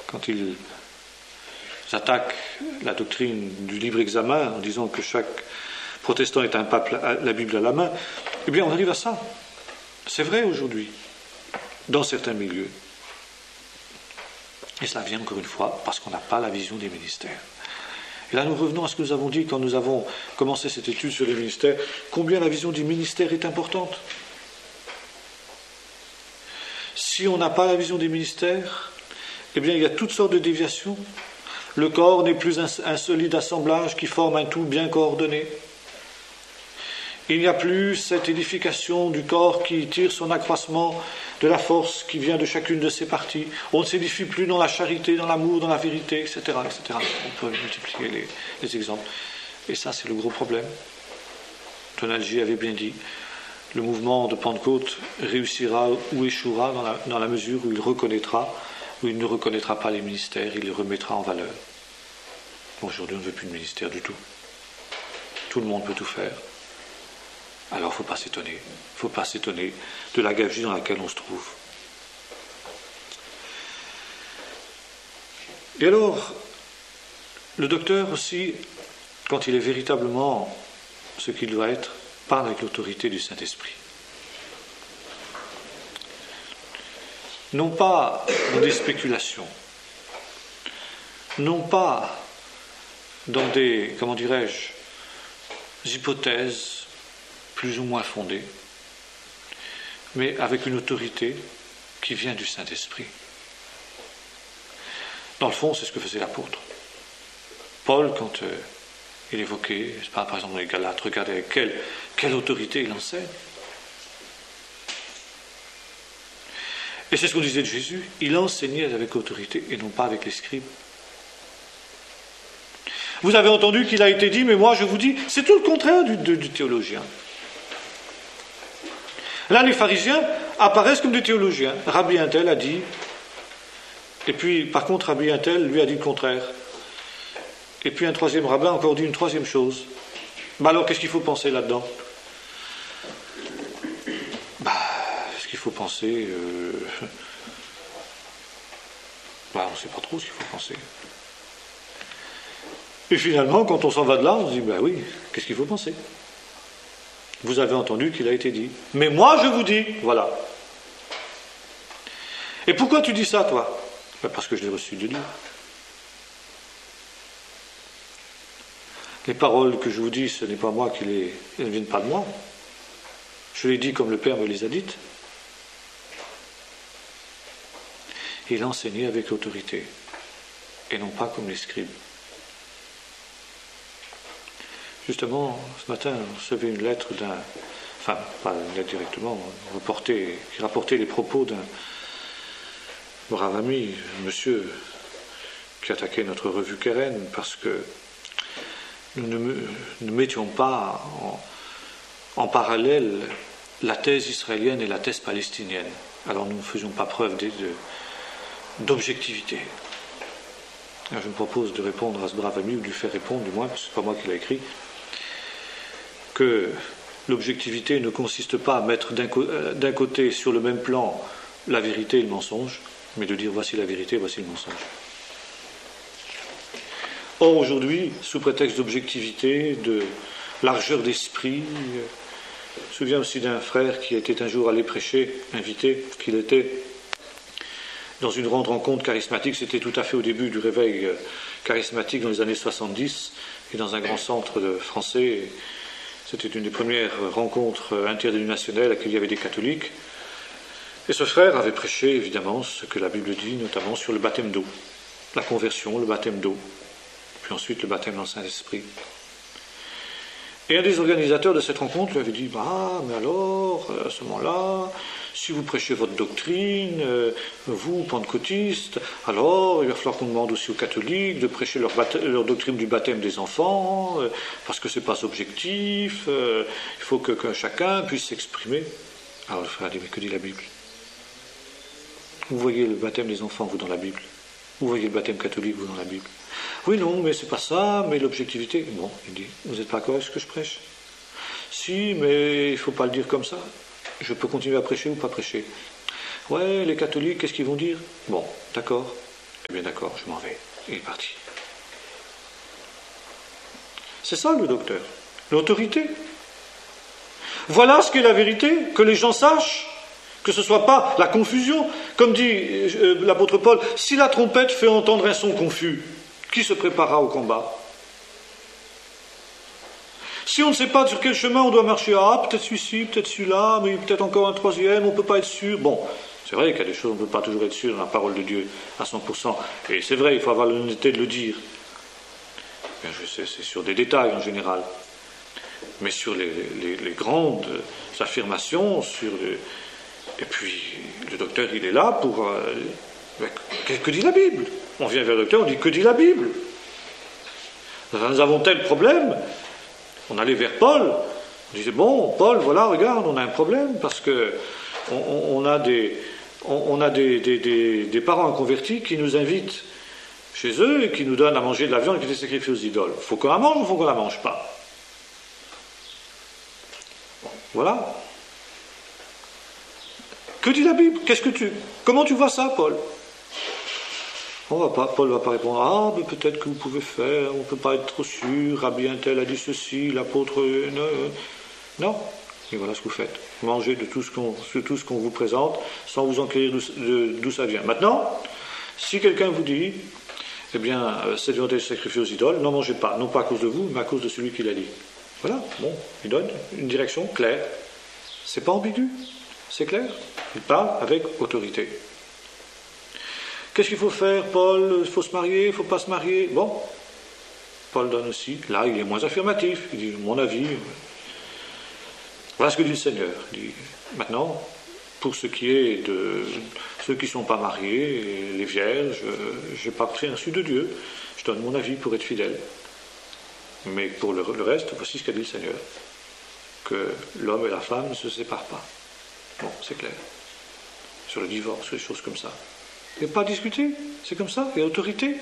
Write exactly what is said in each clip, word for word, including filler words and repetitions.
quand ils attaquent la doctrine du libre examen en disant que chaque protestant est un pape, la Bible à la main, eh bien on arrive à ça. C'est vrai aujourd'hui, dans certains milieux. Et cela vient encore une fois parce qu'on n'a pas la vision des ministères. Et là nous revenons à ce que nous avons dit quand nous avons commencé cette étude sur les ministères, combien la vision du ministère est importante. Si on n'a pas la vision des ministères, eh bien il y a toutes sortes de déviations. Le corps n'est plus un, un solide assemblage qui forme un tout bien coordonné. Il n'y a plus cette édification du corps qui tire son accroissement de la force qui vient de chacune de ses parties. On ne s'édifie plus dans la charité, dans l'amour, dans la vérité, et cetera, et cetera. On peut multiplier les, les exemples. Et ça, c'est le gros problème. Donald J. avait bien dit, le mouvement de Pentecôte réussira ou échouera dans la, dans la mesure où il reconnaîtra, où il ne reconnaîtra pas les ministères, il les remettra en valeur. Aujourd'hui, on ne veut plus de ministère du tout. Tout le monde peut tout faire. Alors, il ne faut pas s'étonner. Il ne faut pas s'étonner de la gabegie dans laquelle on se trouve. Et alors, le docteur aussi, quand il est véritablement ce qu'il doit être, parle avec l'autorité du Saint-Esprit. Non pas dans des spéculations, non pas dans des, comment dirais-je, hypothèses plus ou moins fondée, mais avec une autorité qui vient du Saint-Esprit. Dans le fond, c'est ce que faisait l'apôtre. Paul, quand euh, il évoquait, je parle par exemple dans les Galates, regardez avec quelle, quelle autorité il enseigne. Et c'est ce qu'on disait de Jésus, il enseignait avec autorité et non pas avec les scribes. Vous avez entendu qu'il a été dit, mais moi je vous dis, c'est tout le contraire du, du, du théologien. Là, les pharisiens apparaissent comme des théologiens. Rabbi Untel a dit, et puis par contre Rabbi Untel lui a dit le contraire. Et puis un troisième rabbin a encore dit une troisième chose. Bah alors qu'est-ce qu'il faut penser là-dedans? Bah, ce qu'il faut penser, euh... bah on ne sait pas trop ce qu'il faut penser. Et finalement, quand on s'en va de là, on se dit, bah oui, qu'est-ce qu'il faut penser? Vous avez entendu qu'il a été dit. Mais moi, je vous dis, voilà. Et pourquoi tu dis ça, toi? Ben parce que je l'ai reçu de Dieu. Les paroles que je vous dis, ce n'est pas moi qui les... Elles ne viennent pas de moi. Je les dis comme le Père me les a dites. Il a enseigné avec autorité, et non pas comme les scribes. Justement, ce matin, on recevait une lettre d'un, enfin, pas une lettre directement, reporté, qui rapportait les propos d'un brave ami, un monsieur, qui attaquait notre revue Keren, parce que nous ne, ne mettions pas en, en parallèle la thèse israélienne et la thèse palestinienne. Alors nous ne faisions pas preuve de, de, d'objectivité. Alors je me propose de répondre à ce brave ami, ou de lui faire répondre du moins, parce que ce n'est pas moi qui l'ai écrit, que l'objectivité ne consiste pas à mettre d'un, co- d'un côté sur le même plan la vérité et le mensonge, mais de dire voici la vérité, voici le mensonge. Or aujourd'hui, sous prétexte d'objectivité, de largeur d'esprit, je me souviens aussi d'un frère qui était un jour allé prêcher, invité, qu'il était dans une grande rencontre charismatique, c'était tout à fait au début du réveil charismatique dans les années soixante-dix, et dans un grand centre de français. C'était une des premières rencontres interdénominationnelles à laquelle il y avait des catholiques. Et ce frère avait prêché évidemment ce que la Bible dit, notamment sur le baptême d'eau, la conversion, le baptême d'eau, puis ensuite le baptême dans le Saint-Esprit. Et un des organisateurs de cette rencontre lui avait dit « Ah, mais alors, à ce moment-là, si vous prêchez votre doctrine, euh, vous, pentecôtistes, alors il va falloir qu'on demande aussi aux catholiques de prêcher leur, baptême, leur doctrine du baptême des enfants, euh, parce que c'est pas objectif, euh, il faut que, que chacun puisse s'exprimer. » Alors le frère a dit « Mais que dit la Bible? Vous voyez le baptême des enfants, vous, dans la Bible? Vous voyez le baptême catholique, vous, dans la Bible? Oui, non, mais c'est pas ça, mais l'objectivité... » Bon, il dit, vous n'êtes pas d'accord avec ce que je prêche? Si, mais il ne faut pas le dire comme ça. Je peux continuer à prêcher ou pas prêcher? Ouais, les catholiques, qu'est-ce qu'ils vont dire? Bon, d'accord. Bien d'accord, je m'en vais. Il est parti. C'est ça le docteur, l'autorité. Voilà ce qu'est la vérité, que les gens sachent, que ce ne soit pas la confusion. Comme dit euh, l'apôtre Paul, si la trompette fait entendre un son confus, qui se préparera au combat? Si on ne sait pas sur quel chemin on doit marcher, ah, peut-être celui-ci, peut-être celui-là, mais peut-être encore un troisième, on ne peut pas être sûr. Bon, c'est vrai qu'il y a des choses, on ne peut pas toujours être sûr dans la parole de Dieu à cent pour cent. Et c'est vrai, il faut avoir l'honnêteté de le dire. Bien, je sais, c'est sur des détails en général. Mais sur les, les, les grandes affirmations, sur les... et puis le docteur, il est là pour... Euh... Que, que dit la Bible? On vient vers le docteur, on dit, que dit la Bible? Nous avons tel problème. On allait vers Paul, on disait, bon, Paul, voilà, regarde, on a un problème, parce que on, on a des, on, on a des, des, des, des parents inconvertis qui nous invitent chez eux et qui nous donnent à manger de la viande qui est sacrifiée aux idoles. Il faut qu'on la mange ou il faut qu'on la mange pas? Bon, voilà. Que dit la Bible? Qu'est-ce que tu, comment tu vois ça, Paul? On va pas, Paul ne va pas répondre, ah, mais peut-être que vous pouvez faire, on ne peut pas être trop sûr, Rabbi Untel a dit ceci, l'apôtre... Non, non. Et voilà ce que vous faites. Mangez de tout ce qu'on, de tout ce qu'on vous présente, sans vous enquérir d'où, d'où ça vient. Maintenant, si quelqu'un vous dit, eh bien, cette viande est sacrifiée aux idoles, n'en mangez pas, non pas à cause de vous, mais à cause de celui qui l'a dit. Voilà, bon, il donne une direction claire. C'est pas ambigu, c'est clair. Il parle avec autorité. Qu'est-ce qu'il faut faire, Paul? Il faut se marier, il ne faut pas se marier? Bon, Paul donne aussi. Là, il est moins affirmatif. Il dit, mon avis. Voilà ce que dit le Seigneur. Il dit, maintenant, pour ce qui est de ceux qui ne sont pas mariés, les vierges, je n'ai pas pris reçu de Dieu. Je donne mon avis pour être fidèle. Mais pour le, le reste, voici ce qu'a dit le Seigneur. Que l'homme et la femme ne se séparent pas. Bon, c'est clair. Sur le divorce, sur les choses comme ça. Il n'y a pas à discuter, c'est comme ça, il y a autorité.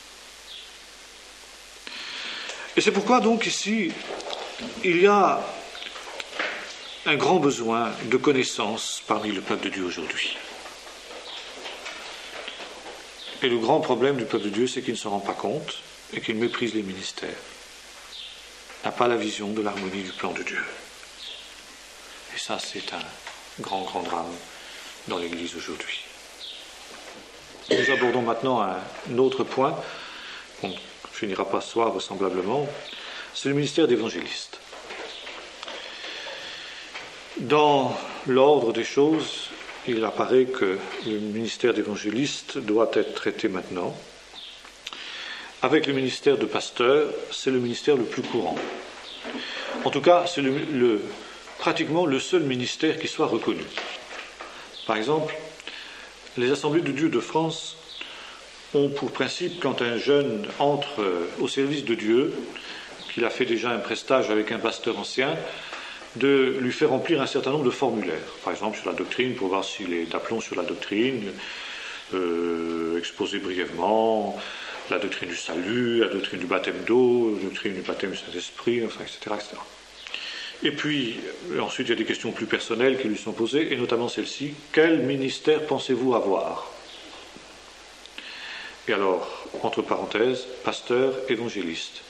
Et c'est pourquoi donc ici, il y a un grand besoin de connaissance parmi le peuple de Dieu aujourd'hui. Et le grand problème du peuple de Dieu, c'est qu'il ne se rend pas compte et qu'il méprise les ministères. Il n'a pas la vision de l'harmonie du plan de Dieu. Et ça, c'est un grand, grand drame dans l'Église aujourd'hui. Nous abordons maintenant un autre point, on ne finira pas ce soir vraisemblablement, c'est le ministère d'évangéliste. Dans l'ordre des choses, il apparaît que le ministère d'évangéliste doit être traité maintenant. Avec le ministère de pasteur, c'est le ministère le plus courant. En tout cas, c'est le, le, pratiquement le seul ministère qui soit reconnu. Par exemple, les Assemblées de Dieu de France ont pour principe, quand un jeune entre au service de Dieu, qu'il a fait déjà un prestage avec un pasteur ancien, de lui faire remplir un certain nombre de formulaires. Par exemple, sur la doctrine, pour voir s'il est d'aplomb sur la doctrine, euh, exposer brièvement la doctrine du salut, la doctrine du baptême d'eau, la doctrine du baptême du Saint-Esprit, enfin, et cetera, et cetera. Et puis, ensuite, il y a des questions plus personnelles qui lui sont posées, et notamment celle-ci. Quel ministère pensez-vous avoir? Et alors, entre parenthèses, pasteur, évangéliste.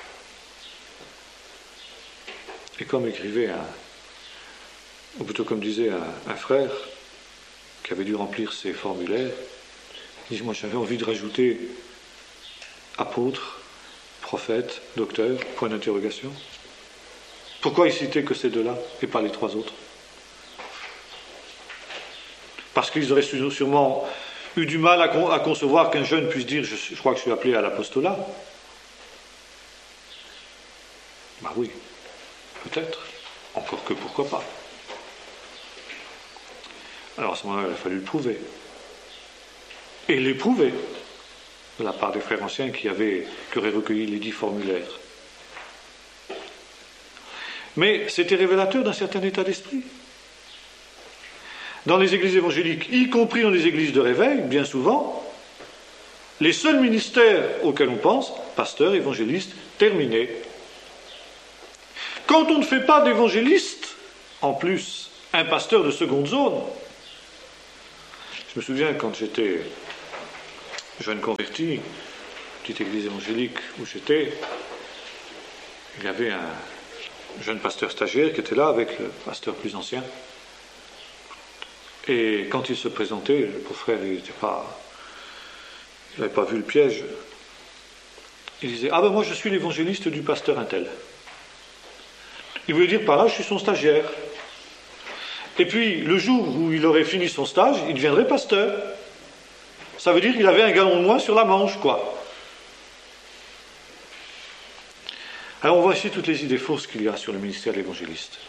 Et comme écrivait un, ou plutôt comme disait un, un frère, qui avait dû remplir ses formulaires, il dit, moi j'avais envie de rajouter apôtre, prophète, docteur, point d'interrogation. Pourquoi il citait que ces deux-là et pas les trois autres? Parce qu'ils auraient sûrement eu du mal à, con- à concevoir qu'un jeune puisse dire je, je crois que je suis appelé à l'apostolat. Ben oui, peut-être. Encore que pourquoi pas. Alors à ce moment-là, il a fallu le prouver. Et l'éprouver de la part des frères anciens qui, avaient, qui auraient recueilli les dix formulaires. Mais c'était révélateur d'un certain état d'esprit. Dans les églises évangéliques, y compris dans les églises de réveil, bien souvent, les seuls ministères auxquels on pense, pasteur, évangéliste, terminé. Quand on ne fait pas d'évangéliste, en plus, un pasteur de seconde zone, je me souviens quand j'étais jeune converti, petite église évangélique où j'étais, il y avait un jeune pasteur stagiaire qui était là avec le pasteur plus ancien. Et quand il se présentait, le pauvre frère, il n'était pas, il n'avait pas vu le piège. Il disait: ah ben moi je suis l'évangéliste du pasteur Intel. Il voulait dire par là, je suis son stagiaire. Et puis le jour où il aurait fini son stage, il deviendrait pasteur. Ça veut dire qu'il avait un galon de moins sur la manche, quoi. Alors on voit ici toutes les idées fausses qu'il y a sur le ministère de l'évangéliste.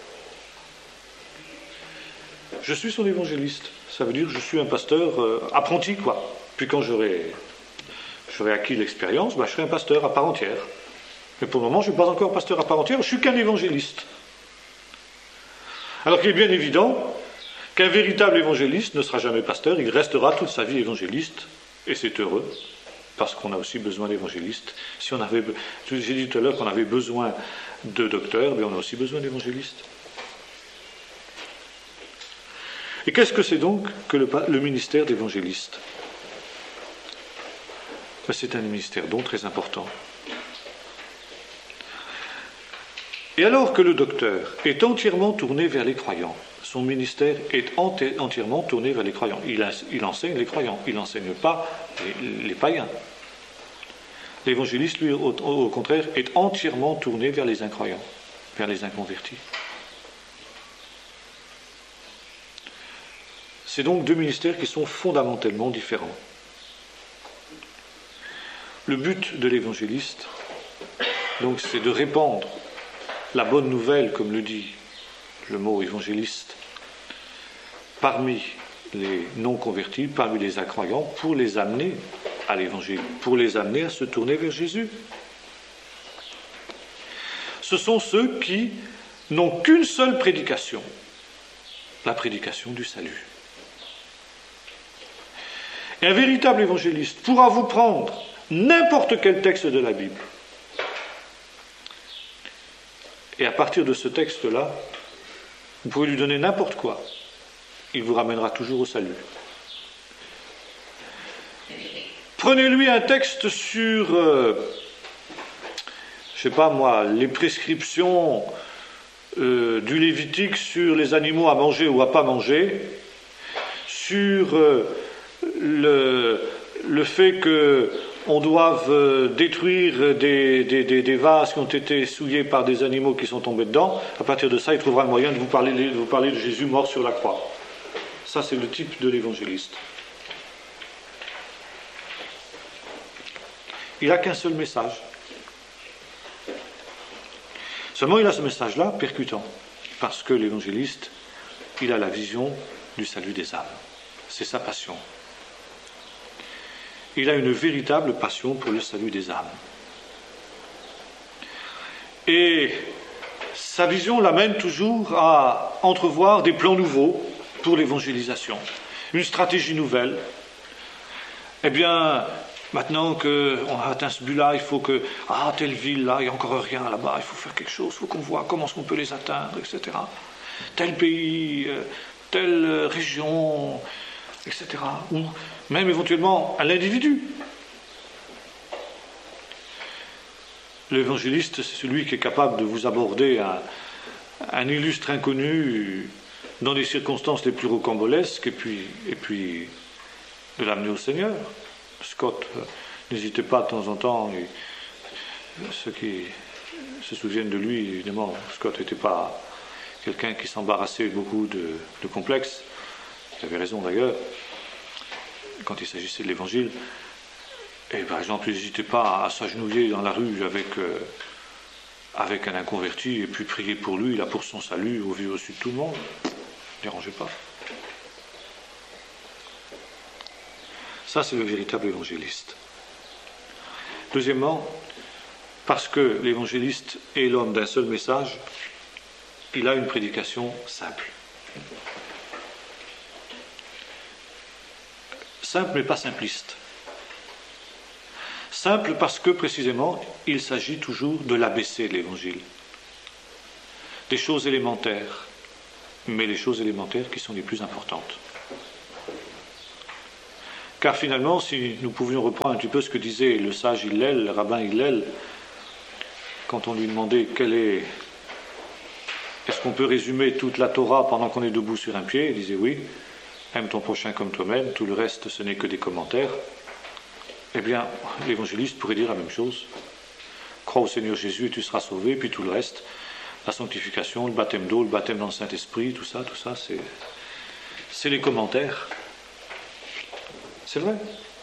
Je suis son évangéliste. Ça veut dire que je suis un pasteur euh, apprenti, quoi. Puis quand j'aurai, j'aurai acquis l'expérience, bah, je serai un pasteur à part entière. Mais pour le moment, je ne suis pas encore pasteur à part entière, je suis qu'un évangéliste. Alors qu'il est bien évident qu'un véritable évangéliste ne sera jamais pasteur, il restera toute sa vie évangéliste, et c'est heureux, parce qu'on a aussi besoin d'évangélistes. Si on avait, j'ai dit tout à l'heure qu'on avait besoin de docteurs, mais on a aussi besoin d'évangélistes. Et qu'est-ce que c'est donc que le, le ministère d'évangéliste? Ben, c'est un ministère donc très important. Et alors que le docteur est entièrement tourné vers les croyants, son ministère est enti- entièrement tourné vers les croyants. Il, il enseigne les croyants, il n'enseigne pas les, les païens. L'évangéliste, lui, au, au contraire, est entièrement tourné vers les incroyants, vers les inconvertis. C'est donc deux ministères qui sont fondamentalement différents. Le but de l'évangéliste, donc, c'est de répandre la bonne nouvelle, comme le dit le mot évangéliste, parmi les non-convertis, parmi les incroyants, pour les amener à l'évangile, pour les amener à se tourner vers Jésus. Ce sont ceux qui n'ont qu'une seule prédication, la prédication du salut. Et un véritable évangéliste pourra vous prendre n'importe quel texte de la Bible. Et à partir de ce texte-là, vous pouvez lui donner n'importe quoi. Il vous ramènera toujours au salut. Prenez-lui un texte sur, euh, je ne sais pas moi, les prescriptions euh, du Lévitique sur les animaux à manger ou à pas manger, sur euh, le, le fait que on doive détruire des, des, des, des vases qui ont été souillés par des animaux qui sont tombés dedans. À partir de ça, il trouvera le moyen de vous parler, de vous parler de Jésus mort sur la croix. Ça, c'est le type de l'évangéliste. Il n'a qu'un seul message. Seulement, il a ce message-là percutant, parce que l'évangéliste, il a la vision du salut des âmes. C'est sa passion. Il a une véritable passion pour le salut des âmes. Et sa vision l'amène toujours à entrevoir des plans nouveaux pour l'évangélisation, une stratégie nouvelle. Eh bien, maintenant qu'on a atteint ce but-là, il faut que, ah, telle ville, là, il n'y a encore rien là-bas, il faut faire quelque chose, il faut qu'on voit comment est-ce qu'on peut les atteindre, et cetera. Tel pays, telle région, et cetera. Ou même éventuellement à l'individu. L'évangéliste, c'est celui qui est capable de vous aborder un, un illustre inconnu dans des circonstances les plus rocambolesques et puis, et puis de l'amener au Seigneur. Scott, euh, n'hésitez pas de temps en temps, et ceux qui se souviennent de lui, évidemment, Scott n'était pas quelqu'un qui s'embarrassait beaucoup de, de complexes. Il avait raison d'ailleurs, quand il s'agissait de l'évangile. Et par exemple, n'hésitez pas à s'agenouiller dans la rue avec, euh, avec un inconverti et puis prier pour lui, là, pour son salut, au vu au-dessus de tout le monde. Ne dérangez pas. Ça, c'est le véritable évangéliste. Deuxièmement, parce que l'évangéliste est l'homme d'un seul message, il a une prédication simple. Simple, mais pas simpliste. Simple parce que, précisément, il s'agit toujours de l'A B C de l'Évangile. Des choses élémentaires, mais les choses élémentaires qui sont les plus importantes. Car finalement, si nous pouvions reprendre un petit peu ce que disait le sage Hillel, le rabbin Hillel, quand on lui demandait quel est, est-ce qu'on peut résumer toute la Torah pendant qu'on est debout sur un pied, il disait oui, aime ton prochain comme toi-même, tout le reste ce n'est que des commentaires. Eh bien, l'évangéliste pourrait dire la même chose. Crois au Seigneur Jésus et tu seras sauvé, puis tout le reste, la sanctification, le baptême d'eau, le baptême dans le Saint-Esprit, tout ça, tout ça, c'est, c'est les commentaires. C'est vrai.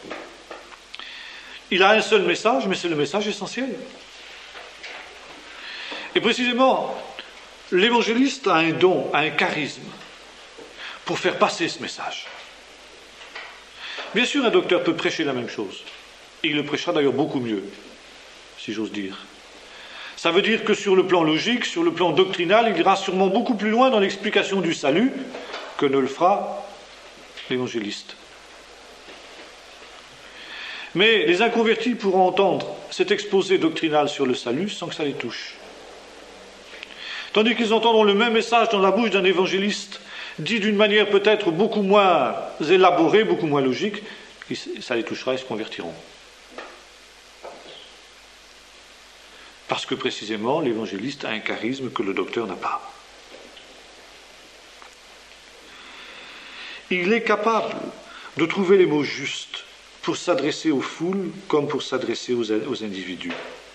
Il a un seul message, mais c'est le message essentiel. Et précisément, l'évangéliste a un don, a un charisme pour faire passer ce message. Bien sûr, un docteur peut prêcher la même chose. Et il le prêchera d'ailleurs beaucoup mieux, si j'ose dire. Ça veut dire que sur le plan logique, sur le plan doctrinal, il ira sûrement beaucoup plus loin dans l'explication du salut que ne le fera l'évangéliste. Mais les inconvertis pourront entendre cet exposé doctrinal sur le salut sans que ça les touche. Tandis qu'ils entendront le même message dans la bouche d'un évangéliste, dit d'une manière peut-être beaucoup moins élaborée, beaucoup moins logique, ça les touchera et se convertiront. Parce que précisément, l'évangéliste a un charisme que le docteur n'a pas. Il est capable de trouver les mots justes pour s'adresser aux foules comme pour s'adresser aux, aux individus.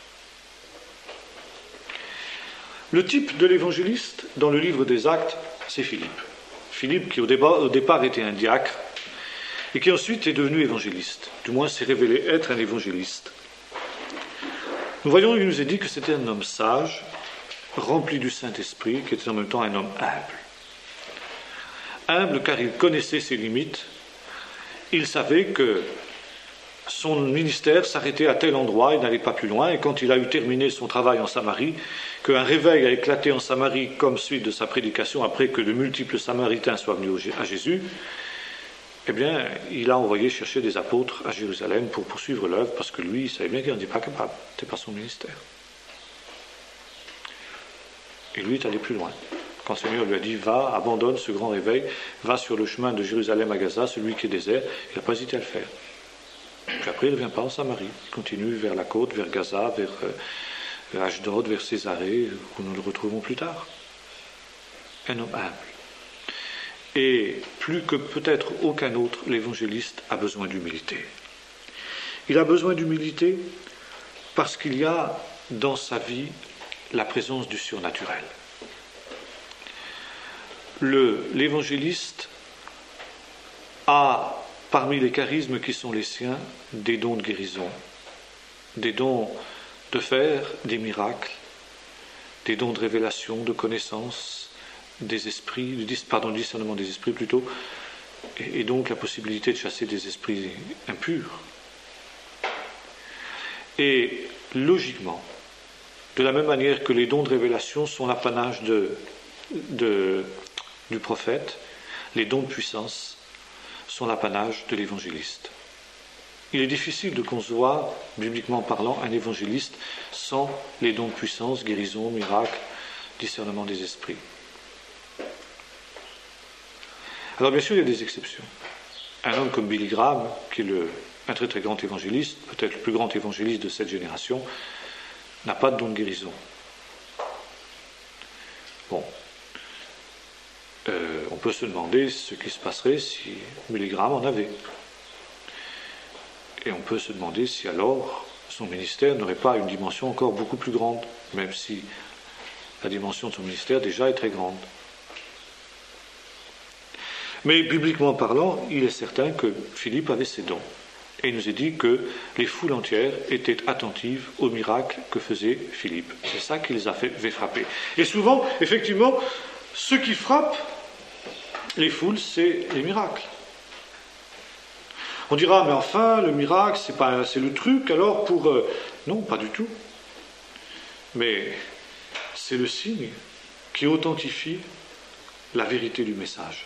Le type de l'évangéliste dans le livre des Actes, c'est Philippe. Philippe qui au départ, au départ était un diacre et qui ensuite est devenu évangéliste. Du moins s'est révélé être un évangéliste. Nous voyons, il nous est dit que c'était un homme sage, rempli du Saint-Esprit, qui était en même temps un homme humble. Humble car il connaissait ses limites. Il savait que son ministère s'arrêtait à tel endroit, il n'allait pas plus loin, et quand il a eu terminé son travail en Samarie, qu'un réveil a éclaté en Samarie comme suite de sa prédication, après que de multiples Samaritains soient venus à Jésus, eh bien, il a envoyé chercher des apôtres à Jérusalem pour poursuivre l'œuvre, parce que lui, il savait bien qu'il n'en était pas capable, ce n'était pas son ministère. Et lui est allé plus loin. Quand le Seigneur lui a dit, va, abandonne ce grand réveil, va sur le chemin de Jérusalem à Gaza, celui qui est désert, il n'a pas hésité à le faire. Puis après, il ne revient pas en Samarie. Il continue vers la côte, vers Gaza, vers, euh, vers Ashdod, vers Césarée, où nous le retrouvons plus tard. Un homme humble. Et plus que peut-être aucun autre, l'évangéliste a besoin d'humilité. Il a besoin d'humilité parce qu'il y a dans sa vie la présence du surnaturel. Le, l'évangéliste a parmi les charismes qui sont les siens, des dons de guérison, des dons de faire des miracles, des dons de révélation, de connaissance des esprits, pardon, du discernement des esprits plutôt, et, et donc la possibilité de chasser des esprits impurs. Et logiquement, de la même manière que les dons de révélation sont l'apanage de, de, du prophète, les dons de puissance sont l'apanage de l'évangéliste. Il est difficile de concevoir, bibliquement parlant, un évangéliste sans les dons de puissance, guérison, miracle, discernement des esprits. Alors bien sûr, il y a des exceptions. Un homme comme Billy Graham, qui est le, un très très grand évangéliste, peut-être le plus grand évangéliste de cette génération, n'a pas de don de guérison. Bon. Euh, on peut se demander ce qui se passerait si Billy Graham en avait. Et on peut se demander si alors son ministère n'aurait pas une dimension encore beaucoup plus grande, même si la dimension de son ministère déjà est très grande. Mais bibliquement parlant, il est certain que Philippe avait ses dons. Et il nous est dit que les foules entières étaient attentives aux miracles que faisait Philippe. C'est ça qui les a fait, fait frapper. Et souvent, effectivement, ce qui frappe les foules, c'est les miracles. On dira, mais enfin, le miracle, c'est, pas, c'est le truc, alors pour... Euh... Non, pas du tout. Mais c'est le signe qui authentifie la vérité du message.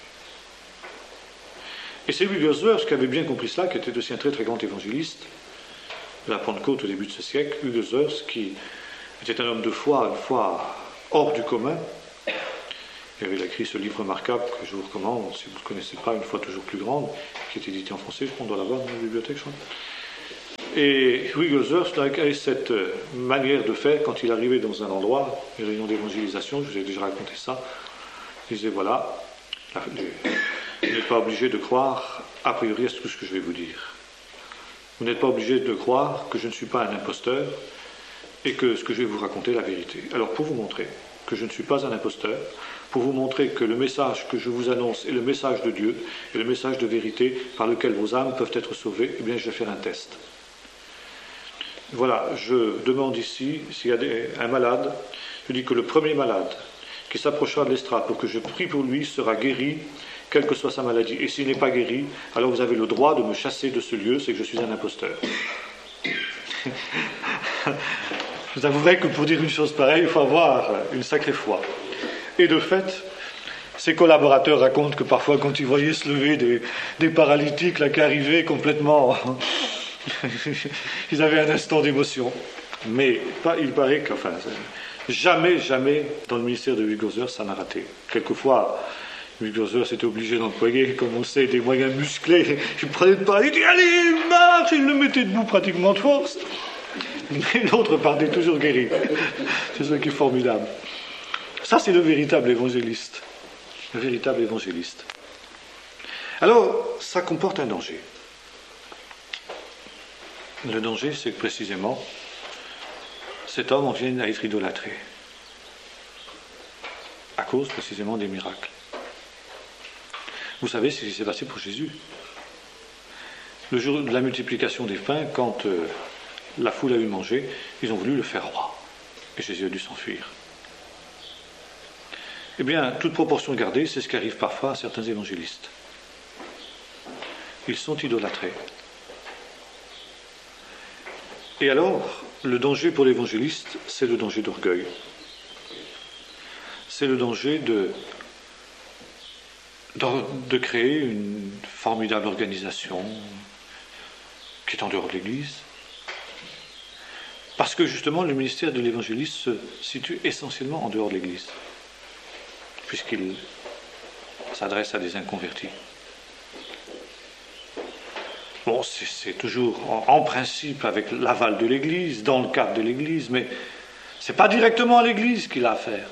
Et c'est Hugues qui avait bien compris cela, qui était aussi un très très grand évangéliste de la Pentecôte au début de ce siècle, Hugues qui était un homme de foi, une foi hors du commun, Il avait écrit ce livre remarquable que je vous recommande, si vous ne le connaissez pas, Une foi toujours plus grande, qui est édité en français, je crois, on doit l'avoir dans la bibliothèque, je crois. Et Wigglesworth avait cette manière de faire quand il arrivait dans un endroit, une réunion d'évangélisation, je vous ai déjà raconté ça, il disait voilà, vous n'êtes pas obligé de croire a priori à tout ce que je vais vous dire. Vous n'êtes pas obligé de croire que je ne suis pas un imposteur et que ce que je vais vous raconter est la vérité. Alors pour vous montrer que je ne suis pas un imposteur, pour vous montrer que le message que je vous annonce est le message de Dieu et le message de vérité par lequel vos âmes peuvent être sauvées, eh bien je vais faire un test. Voilà, je demande ici, s'il y a des, un malade, je dis que le premier malade qui s'approchera de l'estrade pour que je prie pour lui sera guéri, quelle que soit sa maladie. Et s'il n'est pas guéri, alors vous avez le droit de me chasser de ce lieu, c'est que je suis un imposteur. Je vous avouerai que pour dire une chose pareille, il faut avoir une sacrée foi. Et de fait, ses collaborateurs racontent que parfois, quand ils voyaient se lever des, des paralytiques là, qui arrivaient complètement... ils avaient un instant d'émotion. Mais pas, il paraît que, enfin, jamais, jamais, dans le ministère de Wigglesworth, ça n'a raté. Quelquefois, Wigglesworth était obligé d'employer, comme on sait, des moyens musclés. Il prenait le pas, il dit allez, marche, il le mettait debout pratiquement de force. Mais l'autre partait toujours guéri. C'est ce qui est formidable. Ça, c'est le véritable évangéliste. Le véritable évangéliste. Alors, ça comporte un danger. Le danger, c'est que précisément, cet homme en vient à être idolâtré. À cause précisément des miracles. Vous savez ce qui s'est passé pour Jésus. Le jour de la multiplication des pains, quand euh, la foule a eu mangé, ils ont voulu le faire roi. Et Jésus a dû s'enfuir. Eh bien, toute proportion gardée, c'est ce qui arrive parfois à certains évangélistes. Ils sont idolâtrés. Et alors, le danger pour l'évangéliste, c'est le danger d'orgueil. C'est le danger de, de, de créer une formidable organisation qui est en dehors de l'Église. Parce que justement, le ministère de l'évangéliste se situe essentiellement en dehors de l'Église, puisqu'il s'adresse à des inconvertis. Bon, c'est, c'est toujours en, en principe avec l'aval de l'Église, dans le cadre de l'Église, mais ce n'est pas directement à l'Église qu'il a affaire.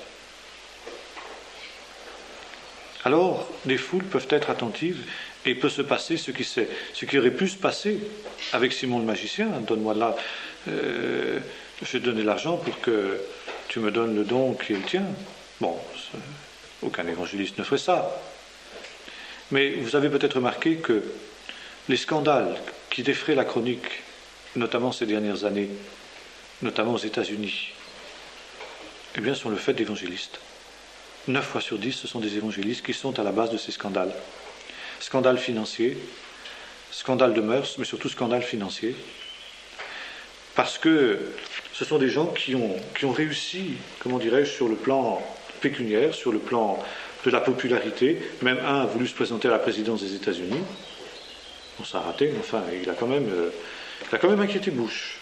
Alors, les foules peuvent être attentives et il peut se passer ce qui, s'est, ce qui aurait pu se passer avec Simon le magicien. Donne-moi là, euh, je vais donner l'argent pour que tu me donnes le don qui est le tien. Bon, aucun évangéliste ne ferait ça. Mais vous avez peut-être remarqué que les scandales qui défraient la chronique, notamment ces dernières années, notamment aux États-Unis, eh bien, sont le fait d'évangélistes. Neuf fois sur dix, ce sont des évangélistes qui sont à la base de ces scandales. Scandales financiers, scandales de mœurs, mais surtout scandales financiers. Parce que ce sont des gens qui ont, qui ont réussi, comment dirais-je, sur le plan pécuniaire, sur le plan de la popularité. Même un a voulu se présenter à la présidence des États-Unis. Bon, ça a raté, mais enfin, il a quand même, euh, il a quand même inquiété Bush.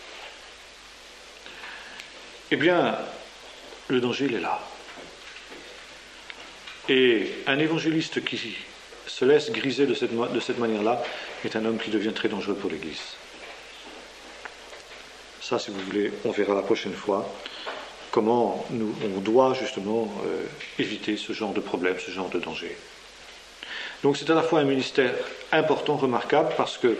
Eh bien, le danger, il est là. Et un évangéliste qui se laisse griser de cette, de cette manière-là est un homme qui devient très dangereux pour l'Église. Ça, si vous voulez, on verra la prochaine fois comment nous, on doit justement euh, éviter ce genre de problème, ce genre de danger. Donc c'est à la fois un ministère important, remarquable, parce que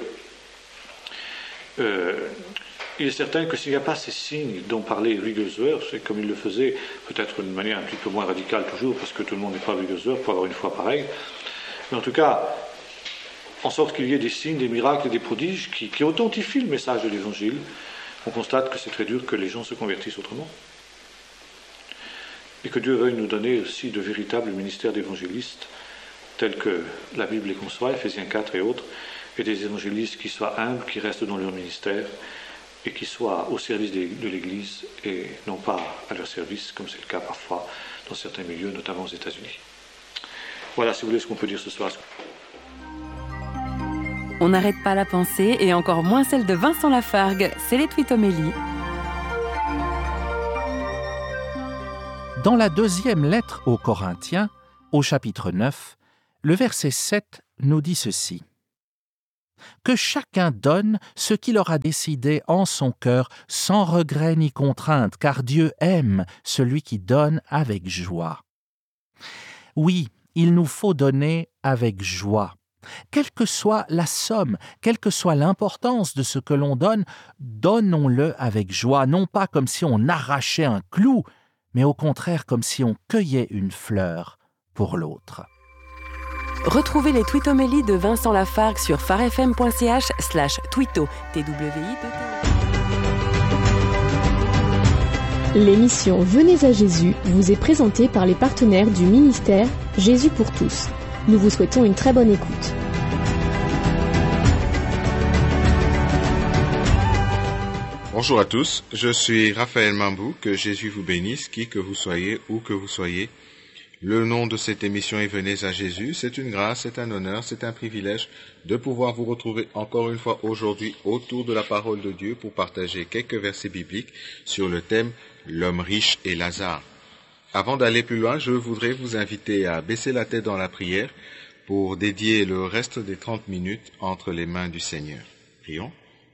euh, il est certain que s'il n'y a pas ces signes dont parlait Wigglesworth, et comme il le faisait, peut-être d'une manière un petit peu moins radicale toujours, parce que tout le monde n'est pas Wigglesworth pour avoir une foi pareille, mais en tout cas, en sorte qu'il y ait des signes, des miracles et des prodiges qui, qui authentifient le message de l'Évangile, on constate que c'est très dur que les gens se convertissent autrement. Et que Dieu veuille nous donner aussi de véritables ministères d'évangélistes, tels que la Bible les conçoit, Ephésiens quatre et autres, et des évangélistes qui soient humbles, qui restent dans leur ministère, et qui soient au service de l'Église, et non pas à leur service, comme c'est le cas parfois dans certains milieux, notamment aux États-Unis. Voilà, si vous voulez, ce qu'on peut dire ce soir. On n'arrête pas la pensée, et encore moins celle de Vincent Lafargue, c'est les Tweetomélies. Dans la deuxième lettre aux Corinthiens, au chapitre neuf, le verset sept nous dit ceci. « Que chacun donne ce qu'il aura décidé en son cœur, sans regret ni contrainte, car Dieu aime celui qui donne avec joie. » Oui, il nous faut donner avec joie. Quelle que soit la somme, quelle que soit l'importance de ce que l'on donne, donnons-le avec joie, non pas comme si on arrachait un clou, mais au contraire comme si on cueillait une fleur pour l'autre. Retrouvez les tweetomélies de Vincent Lafargue sur farfm.ch slash tweeto, T W I T O. L'émission Venez à Jésus vous est présentée par les partenaires du ministère Jésus pour tous. Nous vous souhaitons une très bonne écoute. Bonjour à tous, je suis Raphaël Mambou, que Jésus vous bénisse, qui que vous soyez, où que vous soyez. Le nom de cette émission est Venez à Jésus. C'est une grâce, c'est un honneur, c'est un privilège de pouvoir vous retrouver encore une fois aujourd'hui autour de la parole de Dieu pour partager quelques versets bibliques sur le thème « L'homme riche et Lazare ». Avant d'aller plus loin, je voudrais vous inviter à baisser la tête dans la prière pour dédier le reste des trente minutes entre les mains du Seigneur. Prions.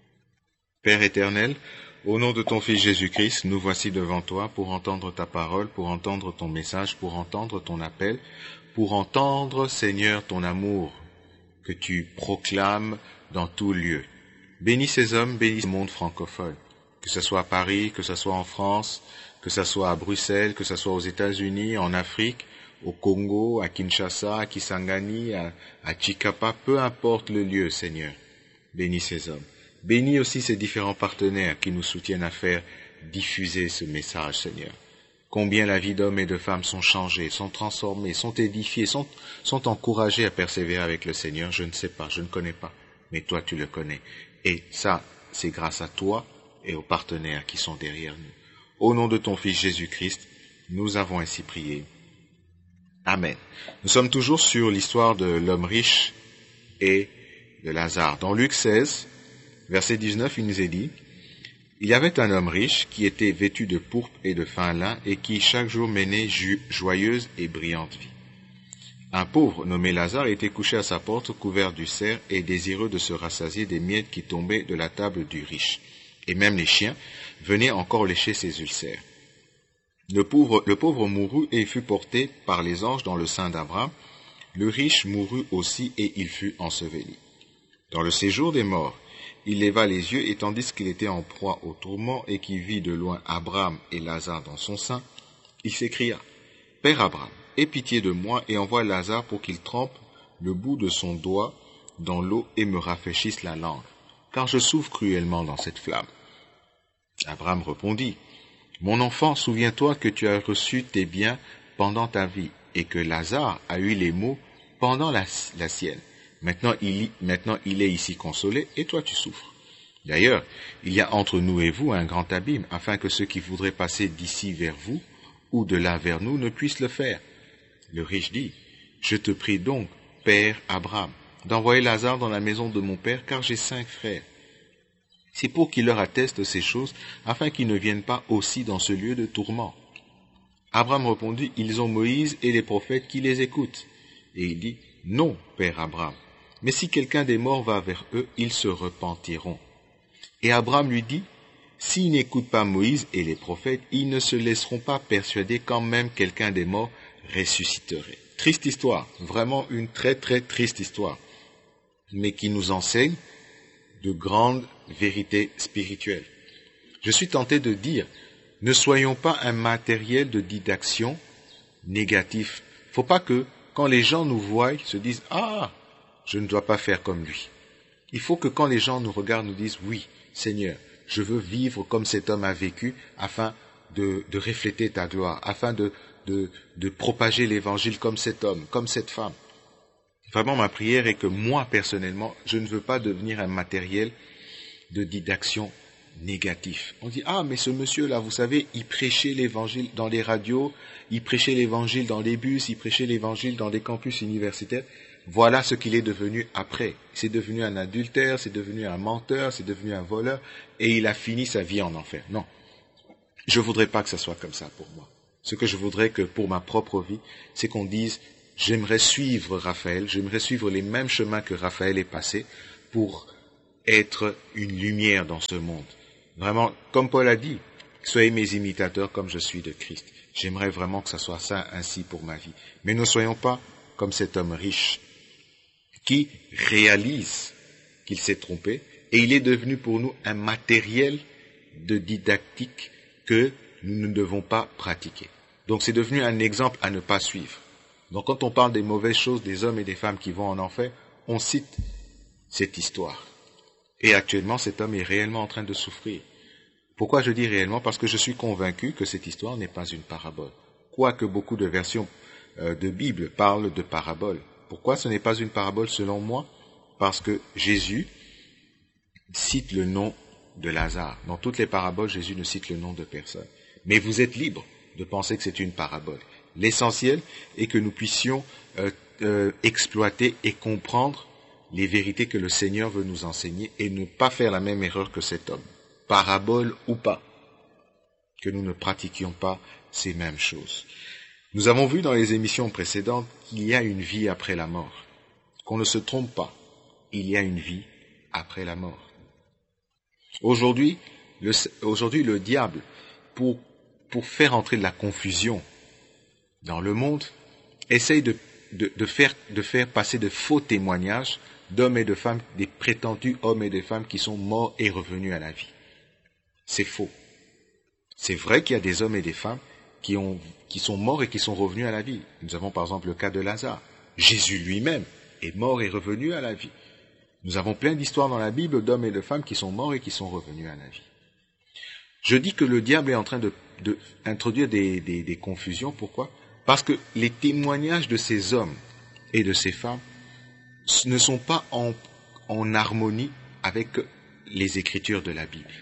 Père éternel, au nom de ton Fils Jésus-Christ, nous voici devant toi pour entendre ta parole, pour entendre ton message, pour entendre ton appel, pour entendre, Seigneur, ton amour que tu proclames dans tout lieu. Bénis ces hommes, bénis ce monde francophone, que ce soit à Paris, que ce soit en France, que ce soit à Bruxelles, que ce soit aux États-Unis, en Afrique, au Congo, à Kinshasa, à Kisangani, à, à Chikapa, peu importe le lieu, Seigneur. Bénis ces hommes. Bénis aussi ces différents partenaires qui nous soutiennent à faire diffuser ce message, Seigneur. Combien la vie d'hommes et de femmes sont changées, sont transformées, sont édifiées, sont, sont encouragées à persévérer avec le Seigneur, je ne sais pas, je ne connais pas, mais toi tu le connais. Et ça, c'est grâce à toi et aux partenaires qui sont derrière nous. Au nom de ton Fils Jésus-Christ, nous avons ainsi prié. Amen. Nous sommes toujours sur l'histoire de l'homme riche et de Lazare. Dans Luc seize, verset dix-neuf, il nous est dit, « Il y avait un homme riche qui était vêtu de pourpre et de fin lin et qui chaque jour menait ju- joyeuse et brillante vie. Un pauvre nommé Lazare était couché à sa porte couvert d'ulcères et désireux de se rassasier des miettes qui tombaient de la table du riche. Et même les chiens venaient encore lécher ses ulcères. Le pauvre, le pauvre mourut et fut porté par les anges dans le sein d'Abraham. Le riche mourut aussi et il fut enseveli. Dans le séjour des morts, il leva les yeux et tandis qu'il était en proie au tourment et qu'il vit de loin Abraham et Lazare dans son sein, il s'écria, « Père Abraham, aie pitié de moi et envoie Lazare pour qu'il trempe le bout de son doigt dans l'eau et me rafraîchisse la langue, car je souffre cruellement dans cette flamme. » Abraham répondit, « Mon enfant, souviens-toi que tu as reçu tes biens pendant ta vie et que Lazare a eu les maux pendant la, la sienne. Maintenant il, maintenant il est ici consolé et toi tu souffres. D'ailleurs, il y a entre nous et vous un grand abîme, afin que ceux qui voudraient passer d'ici vers vous ou de là vers nous ne puissent le faire. » Le riche dit, « Je te prie donc, Père Abraham, d'envoyer Lazare dans la maison de mon père, car j'ai cinq frères. C'est pour qu'il leur atteste ces choses, afin qu'ils ne viennent pas aussi dans ce lieu de tourment. » Abraham répondit, « Ils ont Moïse et les prophètes qui les écoutent. » Et il dit, « Non, Père Abraham, mais si quelqu'un des morts va vers eux, ils se repentiront. » Et Abraham lui dit, « S'ils n'écoutent pas Moïse et les prophètes, ils ne se laisseront pas persuader quand même quelqu'un des morts ressusciterait. » Triste histoire, vraiment une très très triste histoire, mais qui nous enseigne de grandes vérités spirituelles. Je suis tenté de dire, ne soyons pas un matériel de didaction négatif. Faut pas que, quand les gens nous voient, se disent « Ah, je ne dois pas faire comme lui. » Il faut que quand les gens nous regardent, nous disent « Oui, Seigneur, je veux vivre comme cet homme a vécu afin de, de refléter ta gloire, afin de, de, de propager l'évangile comme cet homme, comme cette femme. » Vraiment, ma prière est que moi, personnellement, je ne veux pas devenir un matériel de didaction négatif. On dit, ah, mais ce monsieur-là, vous savez, il prêchait l'évangile dans les radios, il prêchait l'évangile dans les bus, il prêchait l'évangile dans les campus universitaires. Voilà ce qu'il est devenu après. C'est devenu un adultère, c'est devenu un menteur, c'est devenu un voleur, et il a fini sa vie en enfer. Non. Je voudrais pas que ça soit comme ça pour moi. Ce que je voudrais que pour ma propre vie, c'est qu'on dise, j'aimerais suivre Raphaël, j'aimerais suivre les mêmes chemins que Raphaël est passé pour être une lumière dans ce monde. Vraiment, comme Paul a dit, soyez mes imitateurs comme je suis de Christ. J'aimerais vraiment que ça soit ça ainsi pour ma vie. Mais ne soyons pas comme cet homme riche qui réalise qu'il s'est trompé et il est devenu pour nous un matériel de didactique que nous ne devons pas pratiquer. Donc c'est devenu un exemple à ne pas suivre. Donc quand on parle des mauvaises choses des hommes et des femmes qui vont en enfer, on cite cette histoire. Et actuellement, cet homme est réellement en train de souffrir. Pourquoi je dis réellement? Parce que je suis convaincu que cette histoire n'est pas une parabole. Quoique beaucoup de versions euh, de Bible parlent de parabole. Pourquoi ce n'est pas une parabole selon moi? Parce que Jésus cite le nom de Lazare. Dans toutes les paraboles, Jésus ne cite le nom de personne. Mais vous êtes libre de penser que c'est une parabole. L'essentiel est que nous puissions euh, euh, exploiter et comprendre les vérités que le Seigneur veut nous enseigner et ne pas faire la même erreur que cet homme. Parabole ou pas, que nous ne pratiquions pas ces mêmes choses. Nous avons vu dans les émissions précédentes qu'il y a une vie après la mort. Qu'on ne se trompe pas, il y a une vie après la mort. Aujourd'hui, le, aujourd'hui, le diable, pour, pour faire entrer de la confusion dans le monde, essaye de, de, de, faire, de faire passer de faux témoignages d'hommes et de femmes, des prétendus hommes et des femmes qui sont morts et revenus à la vie. C'est faux. C'est vrai qu'il y a des hommes et des femmes qui, ont, qui sont morts et qui sont revenus à la vie. Nous avons par exemple le cas de Lazare. Jésus lui-même est mort et revenu à la vie. Nous avons plein d'histoires dans la Bible d'hommes et de femmes qui sont morts et qui sont revenus à la vie. Je dis que le diable est en train de, de introduire des, des, des confusions. Pourquoi? Parce que les témoignages de ces hommes et de ces femmes ne sont pas en, en harmonie avec les Écritures de la Bible.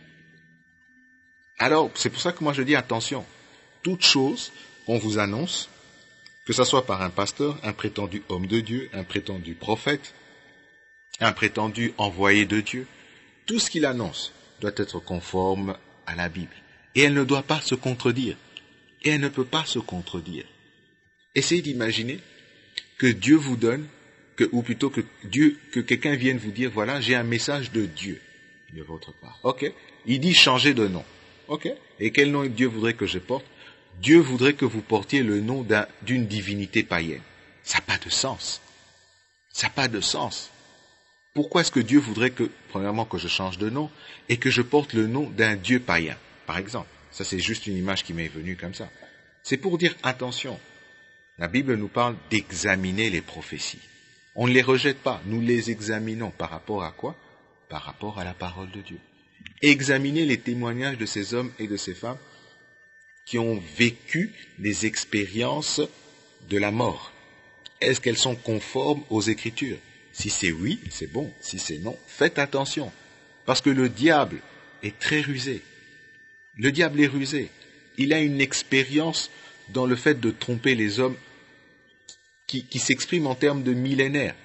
Alors, c'est pour ça que moi je dis attention. Toute chose qu'on vous annonce, que ce soit par un pasteur, un prétendu homme de Dieu, un prétendu prophète, un prétendu envoyé de Dieu, tout ce qu'il annonce doit être conforme à la Bible. Et elle ne doit pas se contredire. Et elle ne peut pas se contredire. Essayez d'imaginer que Dieu vous donne, que, ou plutôt que Dieu, que quelqu'un vienne vous dire, voilà, j'ai un message de Dieu de votre part. Ok. Il dit changer de nom. Ok. Et quel nom Dieu voudrait que je porte? Dieu voudrait que vous portiez le nom d'un, d'une divinité païenne. Ça n'a pas de sens. Ça n'a pas de sens. Pourquoi est-ce que Dieu voudrait que, premièrement, que je change de nom et que je porte le nom d'un Dieu païen, par exemple? Ça, c'est juste une image qui m'est venue comme ça. C'est pour dire, attention, la Bible nous parle d'examiner les prophéties. On ne les rejette pas, nous les examinons. Par rapport à quoi? Par rapport à la parole de Dieu. Examiner les témoignages de ces hommes et de ces femmes qui ont vécu des expériences de la mort. Est-ce qu'elles sont conformes aux Écritures? Si c'est oui, c'est bon. Si c'est non, faites attention. Parce que le diable est très rusé. Le diable est rusé. Il a une expérience dans le fait de tromper les hommes qui, qui s'exprime en termes de millénaires.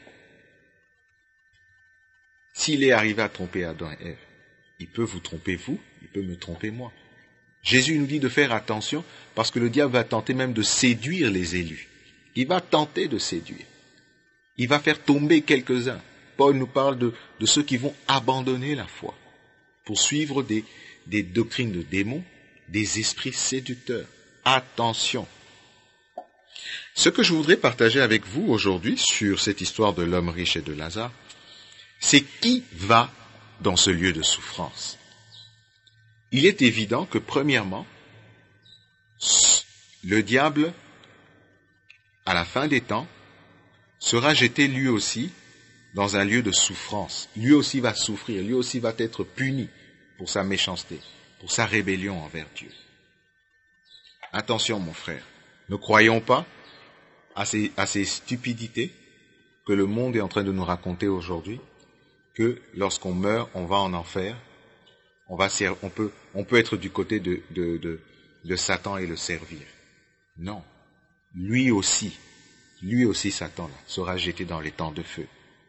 S'il est arrivé à tromper Adam et Ève, il peut vous tromper vous, il peut me tromper moi. Jésus nous dit de faire attention parce que le diable va tenter même de séduire les élus. Il va tenter de séduire. Il va faire tomber quelques-uns. Paul nous parle de, de ceux qui vont abandonner la foi pour suivre des, des doctrines de démons, des esprits séducteurs. Attention. Ce que je voudrais partager avec vous aujourd'hui sur cette histoire de l'homme riche et de Lazare, c'est qui va dans ce lieu de souffrance. Il est évident que, premièrement, le diable, à la fin des temps, sera jeté lui aussi dans un lieu de souffrance. Lui aussi va souffrir, lui aussi va être puni pour sa méchanceté, pour sa rébellion envers Dieu. Attention mon frère, ne croyons pas à ces, à ces stupidités que le monde est en train de nous raconter aujourd'hui, que lorsqu'on meurt, on va en enfer, on, va, on, peut, on peut être du côté de, de, de, de Satan et le servir. Non, lui aussi, lui aussi Satan là, sera jeté dans les temps de feu.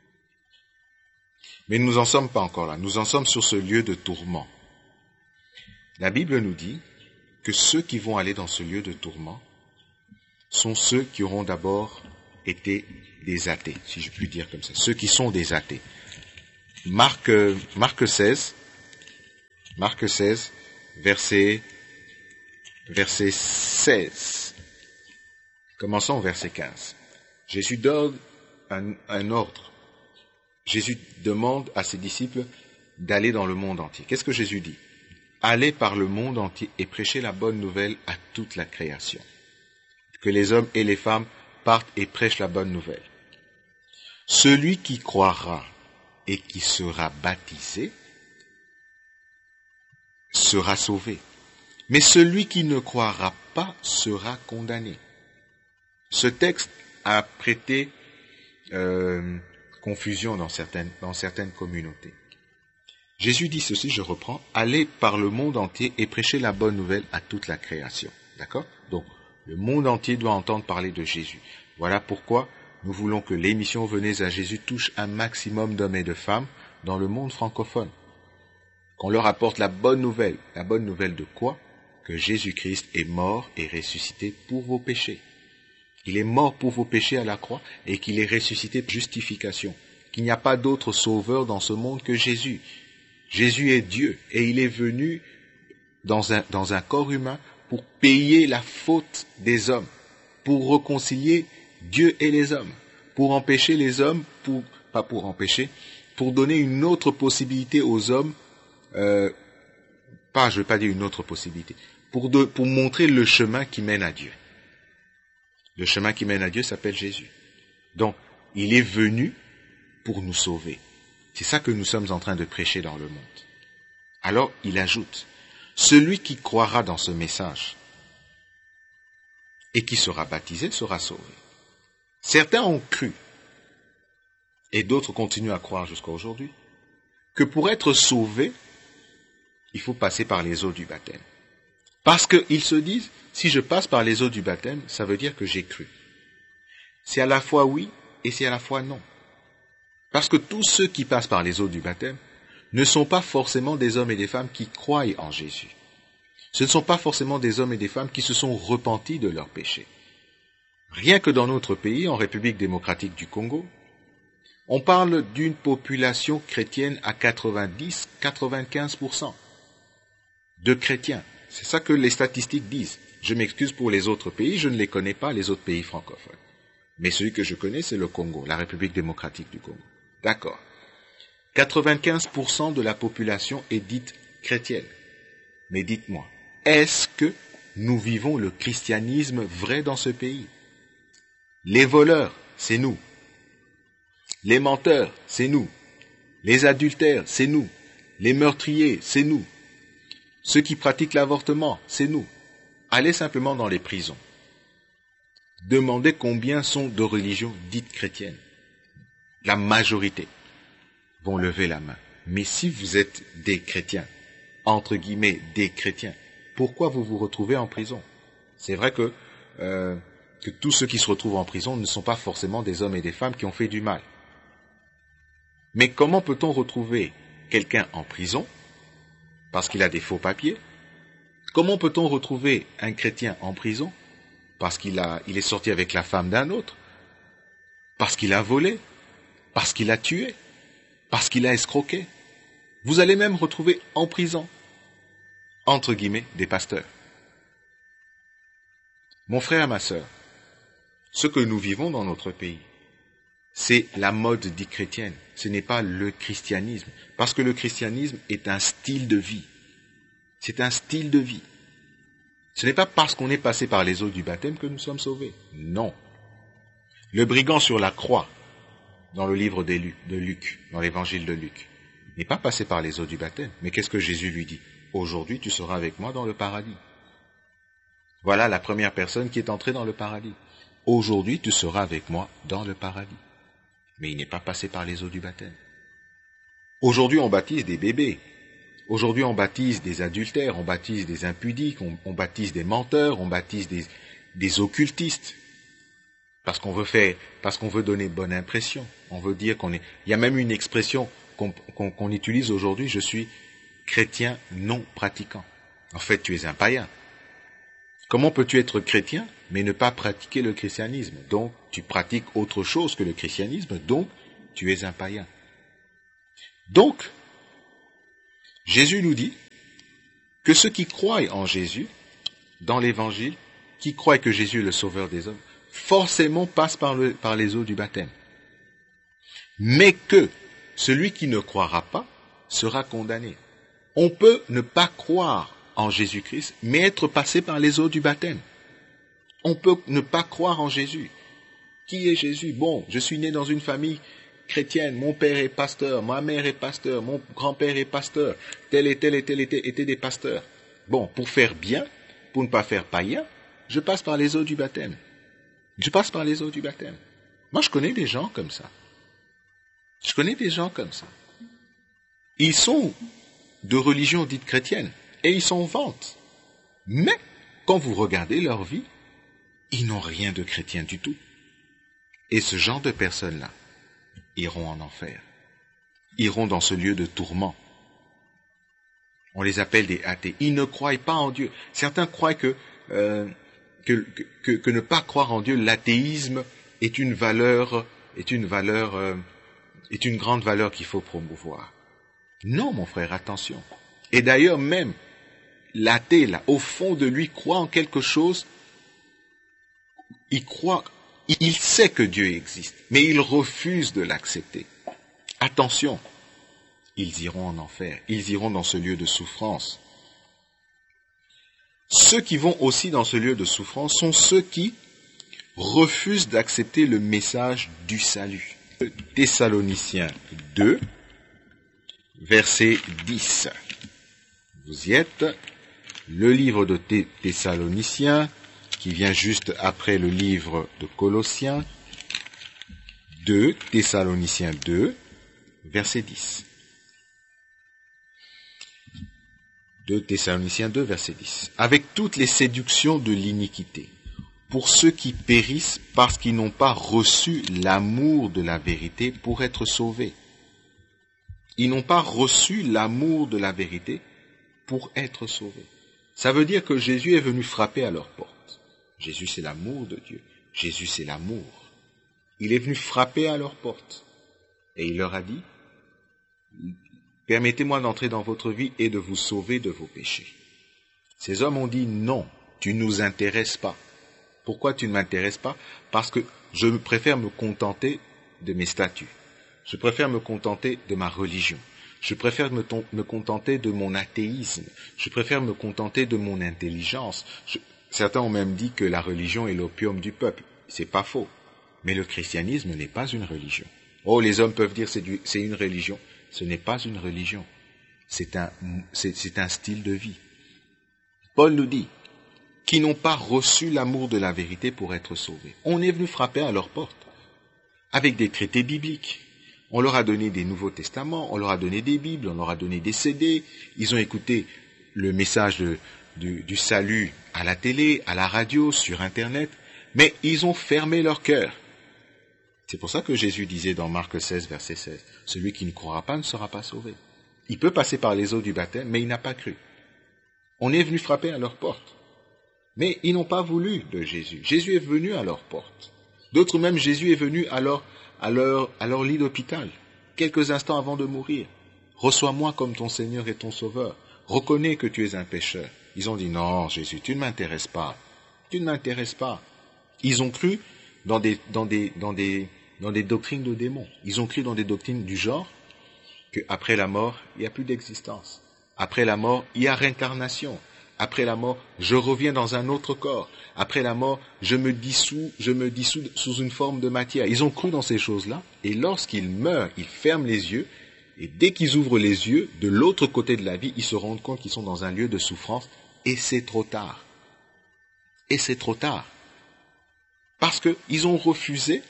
Mais nous n'en sommes pas encore là, nous en sommes sur ce lieu de tourment. La Bible nous dit que ceux qui vont aller dans ce lieu de tourment sont ceux qui auront d'abord été des athées, si je puis dire comme ça, ceux qui sont des athées. Marc, Marc seize, Marc seize, verset, verset seize. Commençons au verset quinze. Jésus donne un, un ordre. Jésus demande à ses disciples d'aller dans le monde entier. Qu'est-ce que Jésus dit? Allez par le monde entier et prêchez la bonne nouvelle à toute la création. Que les hommes et les femmes partent et prêchent la bonne nouvelle. Celui qui croira et qui sera baptisé sera sauvé. Mais celui qui ne croira pas sera condamné. Ce texte a prêté euh, confusion dans certaines, dans certaines communautés. Jésus dit ceci, je reprends, allez par le monde entier et prêchez la bonne nouvelle à toute la création. D'accord? Donc, le monde entier doit entendre parler de Jésus. Voilà pourquoi nous voulons que l'émission Venez à Jésus touche un maximum d'hommes et de femmes dans le monde francophone. Qu'on leur apporte la bonne nouvelle. La bonne nouvelle de quoi? Que Jésus-Christ est mort et ressuscité pour vos péchés. Il est mort pour vos péchés à la croix et qu'il est ressuscité pour justification. Qu'il n'y a pas d'autre sauveur dans ce monde que Jésus. Jésus est Dieu et il est venu dans un, dans un corps humain pour payer la faute des hommes, pour réconcilier Dieu et les hommes, pour empêcher les hommes, pour, pas pour empêcher, pour donner une autre possibilité aux hommes, euh, pas, je ne veux pas dire une autre possibilité, pour, de, pour montrer le chemin qui mène à Dieu. Le chemin qui mène à Dieu s'appelle Jésus. Donc, il est venu pour nous sauver. C'est ça que nous sommes en train de prêcher dans le monde. Alors, il ajoute, celui qui croira dans ce message et qui sera baptisé sera sauvé. Certains ont cru, et d'autres continuent à croire jusqu'à aujourd'hui, que pour être sauvé, il faut passer par les eaux du baptême. Parce qu'ils se disent, si je passe par les eaux du baptême, ça veut dire que j'ai cru. C'est à la fois oui et c'est à la fois non. Parce que tous ceux qui passent par les eaux du baptême ne sont pas forcément des hommes et des femmes qui croient en Jésus. Ce ne sont pas forcément des hommes et des femmes qui se sont repentis de leurs péchés. Rien que dans notre pays, en République démocratique du Congo, on parle d'une population chrétienne à quatre-vingt-dix à quatre-vingt-quinze pour cent de chrétiens. C'est ça que les statistiques disent. Je m'excuse pour les autres pays, je ne les connais pas, les autres pays francophones. Mais celui que je connais, c'est le Congo, la République démocratique du Congo. D'accord. quatre-vingt-quinze pour cent de la population est dite chrétienne. Mais dites-moi, est-ce que nous vivons le christianisme vrai dans ce pays? Les voleurs, c'est nous. Les menteurs, c'est nous. Les adultères, c'est nous. Les meurtriers, c'est nous. Ceux qui pratiquent l'avortement, c'est nous. Allez simplement dans les prisons. Demandez combien sont de religions dites chrétiennes. La majorité vont lever la main. Mais si vous êtes des chrétiens, entre guillemets des chrétiens, pourquoi vous vous retrouvez en prison? C'est vrai que, euh, que tous ceux qui se retrouvent en prison ne sont pas forcément des hommes et des femmes qui ont fait du mal. Mais comment peut-on retrouver quelqu'un en prison parce qu'il a des faux papiers? Comment peut-on retrouver un chrétien en prison parce qu'il a, il est sorti avec la femme d'un autre, parce qu'il a volé, parce qu'il a tué, parce qu'il a escroqué? Vous allez même retrouver en prison, entre guillemets, des pasteurs. Mon frère et ma sœur, ce que nous vivons dans notre pays, c'est la mode dite chrétienne. Ce n'est pas le christianisme. Parce que le christianisme est un style de vie. C'est un style de vie. Ce n'est pas parce qu'on est passé par les eaux du baptême que nous sommes sauvés. Non. Le brigand sur la croix, dans le livre de Luc, dans l'évangile de Luc, n'est pas passé par les eaux du baptême. Mais qu'est-ce que Jésus lui dit? Aujourd'hui, tu seras avec moi dans le paradis. Voilà la première personne qui est entrée dans le paradis. Aujourd'hui, tu seras avec moi dans le paradis. Mais il n'est pas passé par les eaux du baptême. Aujourd'hui, on baptise des bébés. Aujourd'hui, on baptise des adultères, on baptise des impudiques, on, on baptise des menteurs, on baptise des, des occultistes. Parce qu'on veut faire, parce qu'on veut donner bonne impression. On veut dire qu'on est. Il y a même une expression qu'on, qu'on, qu'on utilise aujourd'hui. Je suis chrétien non pratiquant. En fait, tu es un païen. Comment peux-tu être chrétien, mais ne pas pratiquer le christianisme? Donc, tu pratiques autre chose que le christianisme, donc tu es un païen. Donc, Jésus nous dit que ceux qui croient en Jésus, dans l'Évangile, qui croient que Jésus est le sauveur des hommes, forcément passent par, le, par les eaux du baptême. Mais que celui qui ne croira pas sera condamné. On peut ne pas croire en Jésus-Christ, mais être passé par les eaux du baptême. On peut ne pas croire en Jésus. Qui est Jésus? Bon, je suis né dans une famille chrétienne, mon père est pasteur, ma mère est pasteur, mon grand-père est pasteur, tel et tel et tel étaient, étaient des pasteurs. Bon, pour faire bien, pour ne pas faire païen, je passe par les eaux du baptême. Je passe par les eaux du baptême. Moi, je connais des gens comme ça. Je connais des gens comme ça. Ils sont de religion dite chrétienne et ils s'en vantent. Mais, quand vous regardez leur vie, ils n'ont rien de chrétien du tout. Et ce genre de personnes-là iront en enfer. Iront dans ce lieu de tourment. On les appelle des athées. Ils ne croient pas en Dieu. Certains croient que, euh, que, que, que ne pas croire en Dieu, l'athéisme est une valeur, est une valeur, euh, est une grande valeur qu'il faut promouvoir. Non, mon frère, attention. Et d'ailleurs, même l'athée, là, au fond de lui, croit en quelque chose. Il croit, il sait que Dieu existe, mais il refuse de l'accepter. Attention, ils iront en enfer, ils iront dans ce lieu de souffrance. Ceux qui vont aussi dans ce lieu de souffrance sont ceux qui refusent d'accepter le message du salut. Thessaloniciens deux, verset dix. Vous y êtes, le livre de Thessaloniciens, qui vient juste après le livre de Colossiens, deux, Thessaloniciens deux, verset dix. deux Thessaloniciens deux, verset dix. Avec toutes les séductions de l'iniquité, pour ceux qui périssent parce qu'ils n'ont pas reçu l'amour de la vérité pour être sauvés. Ils n'ont pas reçu l'amour de la vérité pour être sauvés. Ça veut dire que Jésus est venu frapper à leur porte. Jésus, c'est l'amour de Dieu. Jésus, c'est l'amour. Il est venu frapper à leur porte. Et il leur a dit, permettez-moi d'entrer dans votre vie et de vous sauver de vos péchés. Ces hommes ont dit, non, tu ne nous intéresses pas. Pourquoi tu ne m'intéresses pas? Parce que je préfère me contenter de mes statuts. Je préfère me contenter de ma religion. Je préfère me, me contenter de mon athéisme. Je préfère me contenter de mon intelligence. Je, certains ont même dit que la religion est l'opium du peuple. C'est pas faux. Mais le christianisme n'est pas une religion. Oh, les hommes peuvent dire c'est du, c'est une religion. Ce n'est pas une religion. C'est un, c'est, c'est un style de vie. Paul nous dit qu'ils n'ont pas reçu l'amour de la vérité pour être sauvés. On est venu frapper à leur porte avec des traités bibliques. On leur a donné des Nouveaux Testaments, on leur a donné des Bibles, on leur a donné des C D. Ils ont écouté le message de, du, du salut à la télé, à la radio, sur Internet, mais ils ont fermé leur cœur. C'est pour ça que Jésus disait dans Marc seize, verset seize, « Celui qui ne croira pas ne sera pas sauvé. » Il peut passer par les eaux du baptême, mais il n'a pas cru. On est venu frapper à leur porte. Mais ils n'ont pas voulu de Jésus. Jésus est venu à leur porte. D'autres même, Jésus est venu à leur, à leur, à leur lit d'hôpital, quelques instants avant de mourir. « Reçois-moi comme ton Seigneur et ton Sauveur. Reconnais que tu es un pécheur. » Ils ont dit, « Non, Jésus, tu ne m'intéresses pas. Tu ne m'intéresses pas. » Ils ont cru dans des, dans des, dans des, dans des doctrines de démons. Ils ont cru dans des doctrines du genre qu'après la mort, il n'y a plus d'existence. Après la mort, il y a réincarnation. Après la mort, je reviens dans un autre corps. Après la mort, je me dissous, je me dissous sous une forme de matière. Ils ont cru dans ces choses-là, et lorsqu'ils meurent, ils ferment les yeux, et dès qu'ils ouvrent les yeux, de l'autre côté de la vie, ils se rendent compte qu'ils sont dans un lieu de souffrance, et c'est trop tard. Et c'est trop tard. Parce qu'ils ont refusé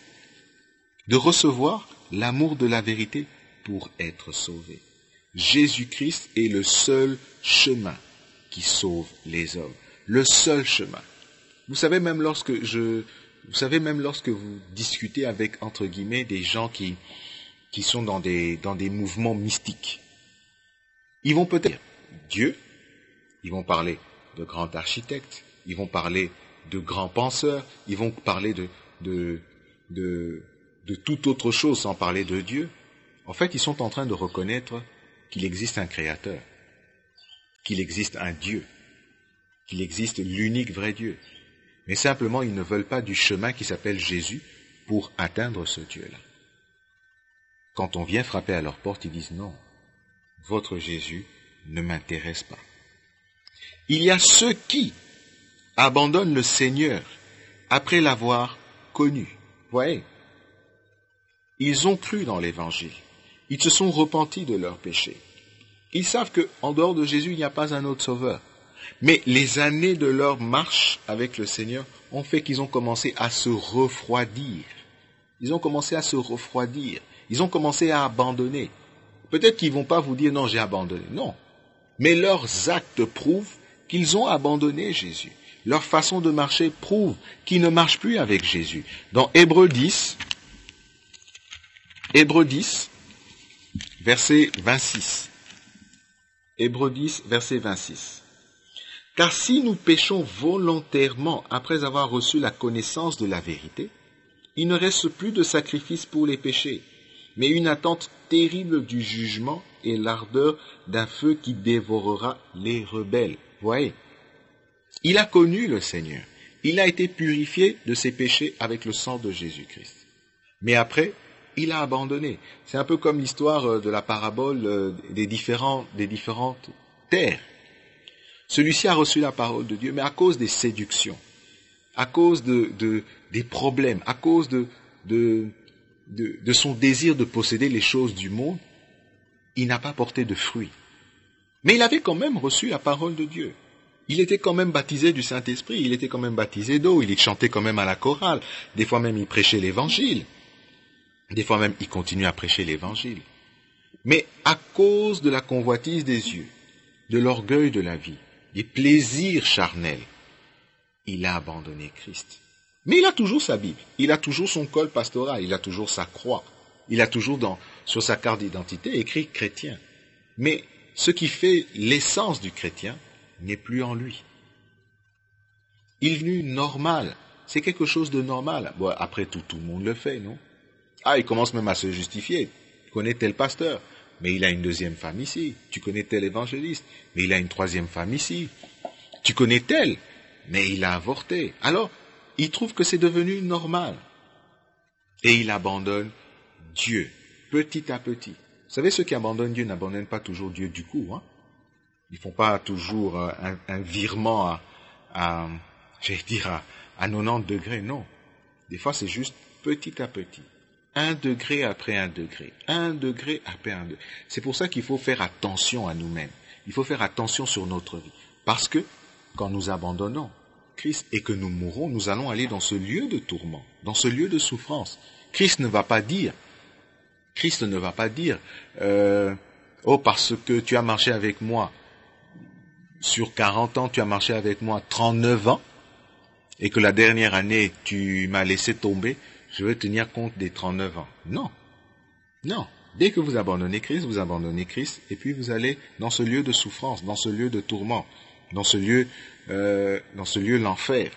de recevoir l'amour de la vérité pour être sauvés. Jésus-Christ est le seul chemin qui sauve les hommes. Le seul chemin. Vous savez, même lorsque je, vous savez, même lorsque vous discutez avec, entre guillemets, des gens qui, qui sont dans des, dans des mouvements mystiques, ils vont peut-être dire Dieu, ils vont parler de grands architectes, ils vont parler de grands penseurs, ils vont parler de, de, de, de toute autre chose sans parler de Dieu. En fait, ils sont en train de reconnaître qu'il existe un Créateur, qu'il existe un Dieu, qu'il existe l'unique vrai Dieu. Mais simplement, ils ne veulent pas du chemin qui s'appelle Jésus pour atteindre ce Dieu-là. Quand on vient frapper à leur porte, ils disent non, votre Jésus ne m'intéresse pas. Il y a ceux qui abandonnent le Seigneur après l'avoir connu. Vous voyez, ils ont cru dans l'Évangile. Ils se sont repentis de leurs péchés. Ils savent qu'en dehors de Jésus, il n'y a pas un autre sauveur. Mais les années de leur marche avec le Seigneur ont fait qu'ils ont commencé à se refroidir. Ils ont commencé à se refroidir. Ils ont commencé à abandonner. Peut-être qu'ils ne vont pas vous dire « non, j'ai abandonné ». Non. Mais leurs actes prouvent qu'ils ont abandonné Jésus. Leur façon de marcher prouve qu'ils ne marchent plus avec Jésus. Dans Hébreux dix, Hébreux dix, verset vingt-six. Hébreux dix, verset vingt-six. Car si nous péchons volontairement après avoir reçu la connaissance de la vérité, il ne reste plus de sacrifice pour les péchés, mais une attente terrible du jugement et l'ardeur d'un feu qui dévorera les rebelles. Voyez, il a connu le Seigneur. Il a été purifié de ses péchés avec le sang de Jésus-Christ. Mais après, il a abandonné. C'est un peu comme l'histoire de la parabole des, différents, des différentes terres. Celui-ci a reçu la parole de Dieu, mais à cause des séductions, à cause de, de, des problèmes, à cause de, de, de, de son désir de posséder les choses du monde, il n'a pas porté de fruits. Mais il avait quand même reçu la parole de Dieu. Il était quand même baptisé du Saint-Esprit, il était quand même baptisé d'eau, il chantait quand même à la chorale, des fois même il prêchait l'Évangile, des fois même il continuait à prêcher l'Évangile. Mais à cause de la convoitise des yeux, de l'orgueil de la vie, des plaisirs charnels, il a abandonné Christ. Mais il a toujours sa Bible, il a toujours son col pastoral, il a toujours sa croix, il a toujours dans, sur sa carte d'identité écrit chrétien. Mais ce qui fait l'essence du chrétien n'est plus en lui. Il est venu normal, c'est quelque chose de normal. Bon, après tout, tout le monde le fait, non? Ah, il commence même à se justifier. Tu connais tel pasteur, mais il a une deuxième femme ici. Tu connais tel évangéliste, mais il a une troisième femme ici. Tu connais tel, mais il a avorté. Alors, il trouve que c'est devenu normal. Et il abandonne Dieu, petit à petit. Vous savez, ceux qui abandonnent Dieu n'abandonnent pas toujours Dieu du coup. Hein? Ils ne font pas toujours un, un virement à, à j'allais dire, à, à quatre-vingt-dix degrés. Non. Des fois, c'est juste petit à petit. Un degré après un degré. Un degré après un degré. C'est pour ça qu'il faut faire attention à nous-mêmes. Il faut faire attention sur notre vie. Parce que quand nous abandonnons Christ et que nous mourrons, nous allons aller dans ce lieu de tourment, dans ce lieu de souffrance. Christ ne va pas dire, Christ ne va pas dire, euh, oh, parce que tu as marché avec moi sur quarante ans, tu as marché avec moi trente-neuf ans, et que la dernière année, tu m'as laissé tomber, je vais tenir compte des trente-neuf ans. Non. Non. Dès que vous abandonnez Christ, vous abandonnez Christ, et puis vous allez dans ce lieu de souffrance, dans ce lieu de tourment, dans ce lieu, euh, dans ce lieu l'enfer.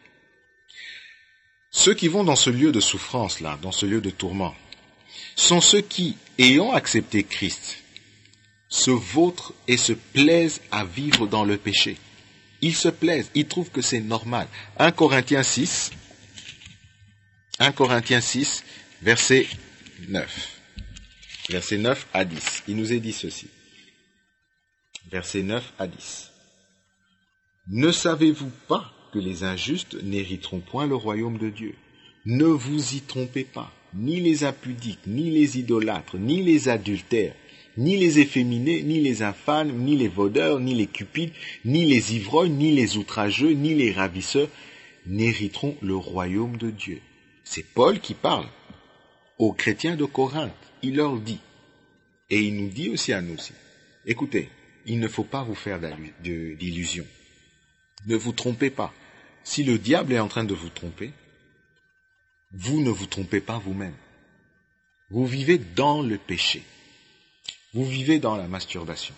Ceux qui vont dans ce lieu de souffrance, là, dans ce lieu de tourment, sont ceux qui, ayant accepté Christ, se vautrent et se plaisent à vivre dans le péché. Ils se plaisent, ils trouvent que c'est normal. un Corinthiens six, un Corinthiens six, verset neuf. Verset neuf à dix. Il nous est dit ceci. Verset neuf à dix. Ne savez-vous pas que les injustes n'hériteront point le royaume de Dieu? Ne vous y trompez pas. Ni les impudiques, ni les idolâtres, ni les adultères, ni les efféminés, ni les infâmes, ni les voleurs, ni les cupides, ni les ivrognes, ni les outrageux, ni les ravisseurs n'hériteront le royaume de Dieu. C'est Paul qui parle aux chrétiens de Corinthe. Il leur dit, et il nous dit aussi à nous aussi, écoutez, il ne faut pas vous faire d'illusions. Ne vous trompez pas. Si le diable est en train de vous tromper, vous ne vous trompez pas vous-même. Vous vivez dans le péché. Vous vivez dans la masturbation.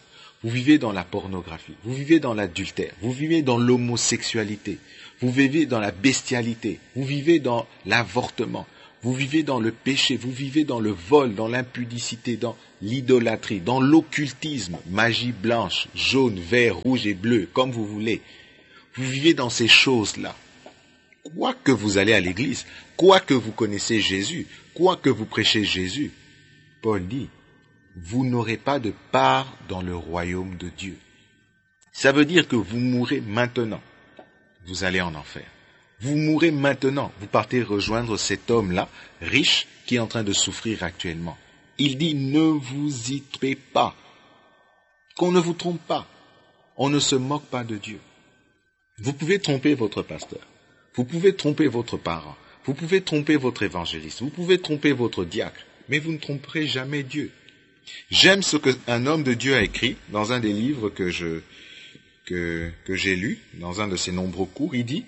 Vous vivez dans la pornographie, vous vivez dans l'adultère, vous vivez dans l'homosexualité, vous vivez dans la bestialité, vous vivez dans l'avortement, vous vivez dans le péché, vous vivez dans le vol, dans l'impudicité, dans l'idolâtrie, dans l'occultisme, magie blanche, jaune, vert, rouge et bleu, comme vous voulez. Vous vivez dans ces choses-là. Quoi que vous allez à l'église, quoi que vous connaissez Jésus, quoi que vous prêchez Jésus, Paul dit, vous n'aurez pas de part dans le royaume de Dieu. Ça veut dire que vous mourrez maintenant. Vous allez en enfer. Vous mourrez maintenant. Vous partez rejoindre cet homme-là, riche, qui est en train de souffrir actuellement. Il dit, ne vous y trompez pas. Qu'on ne vous trompe pas. On ne se moque pas de Dieu. Vous pouvez tromper votre pasteur. Vous pouvez tromper votre parent. Vous pouvez tromper votre évangéliste. Vous pouvez tromper votre diacre. Mais vous ne tromperez jamais Dieu. J'aime ce qu'un homme de Dieu a écrit dans un des livres que je que, que j'ai lu, dans un de ses nombreux cours. Il dit,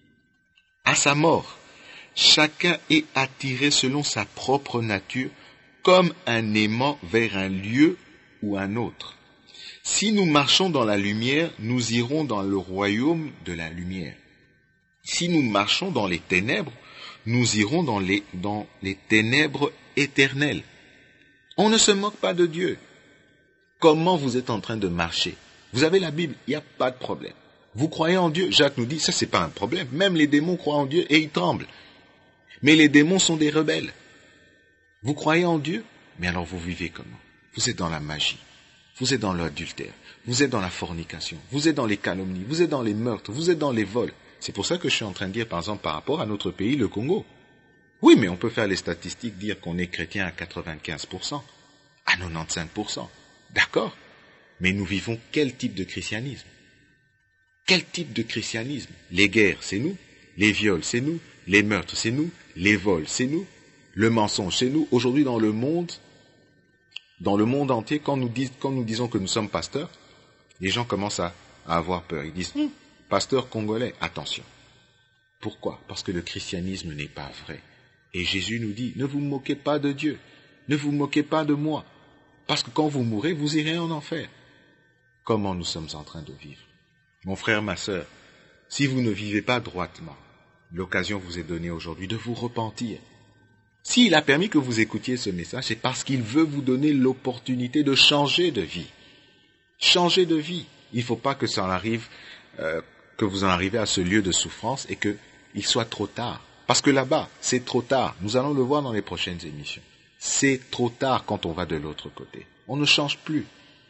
à sa mort, chacun est attiré selon sa propre nature, comme un aimant vers un lieu ou un autre. Si nous marchons dans la lumière, nous irons dans le royaume de la lumière. Si nous marchons dans les ténèbres, nous irons dans les, dans les ténèbres éternelles. On ne se moque pas de Dieu. Comment vous êtes en train de marcher? Vous avez la Bible, il n'y a pas de problème. Vous croyez en Dieu? Jacques nous dit, ça c'est pas un problème. Même les démons croient en Dieu et ils tremblent. Mais les démons sont des rebelles. Vous croyez en Dieu? Mais alors vous vivez comment? Vous êtes dans la magie. Vous êtes dans l'adultère. Vous êtes dans la fornication. Vous êtes dans les calomnies. Vous êtes dans les meurtres. Vous êtes dans les vols. C'est pour ça que je suis en train de dire, par exemple, par rapport à notre pays, le Congo. Oui, mais on peut faire les statistiques, dire qu'on est chrétien à quatre-vingt-quinze pour cent, à quatre-vingt-quinze pour cent. D'accord? Mais nous vivons quel type de christianisme? Quel type de christianisme? Les guerres, c'est nous. Les viols, c'est nous. Les meurtres, c'est nous. Les vols, c'est nous. Le mensonge, c'est nous. Aujourd'hui, dans le monde, dans le monde entier, quand nous, dis, quand nous disons que nous sommes pasteurs, les gens commencent à, à avoir peur. Ils disent, hum, pasteur congolais, attention. Pourquoi? Parce que le christianisme n'est pas vrai. Et Jésus nous dit, ne vous moquez pas de Dieu, ne vous moquez pas de moi, parce que quand vous mourrez, vous irez en enfer. Comment nous sommes en train de vivre? Mon frère, ma sœur, si vous ne vivez pas droitement, l'occasion vous est donnée aujourd'hui de vous repentir. S'il a permis que vous écoutiez ce message, c'est parce qu'il veut vous donner l'opportunité de changer de vie. Changer de vie. Il ne faut pas que ça en arrive, euh, que vous en arrivez à ce lieu de souffrance et qu'il soit trop tard. Parce que là-bas, c'est trop tard. Nous allons le voir dans les prochaines émissions. C'est trop tard quand on va de l'autre côté. On ne change plus.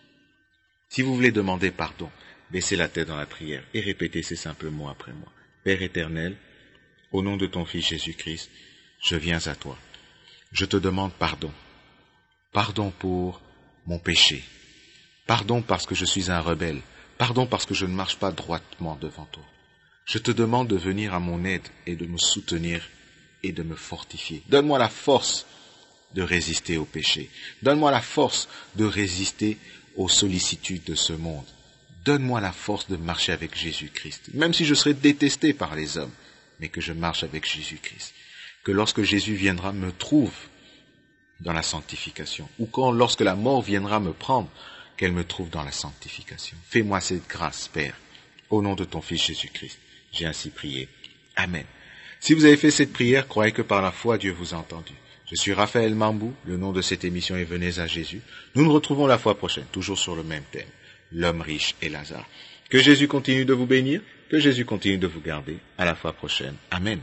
Si vous voulez demander pardon, baissez la tête dans la prière et répétez ces simples mots après moi. Père éternel, au nom de ton Fils Jésus-Christ, je viens à toi. Je te demande pardon. Pardon pour mon péché. Pardon parce que je suis un rebelle. Pardon parce que je ne marche pas droitement devant toi. Je te demande de venir à mon aide et de me soutenir et de me fortifier. Donne-moi la force de résister au péché. Donne-moi la force de résister aux sollicitudes de ce monde. Donne-moi la force de marcher avec Jésus-Christ, même si je serai détesté par les hommes, mais que je marche avec Jésus-Christ. Que lorsque Jésus viendra me trouve dans la sanctification, ou quand lorsque la mort viendra me prendre, qu'elle me trouve dans la sanctification. Fais-moi cette grâce, Père, au nom de ton Fils Jésus-Christ. J'ai ainsi prié. Amen. Si vous avez fait cette prière, croyez que par la foi, Dieu vous a entendu. Je suis Raphaël Mambou, le nom de cette émission est Venez à Jésus. Nous nous retrouvons la fois prochaine, toujours sur le même thème, l'homme riche et Lazare. Que Jésus continue de vous bénir, que Jésus continue de vous garder. À la fois prochaine. Amen.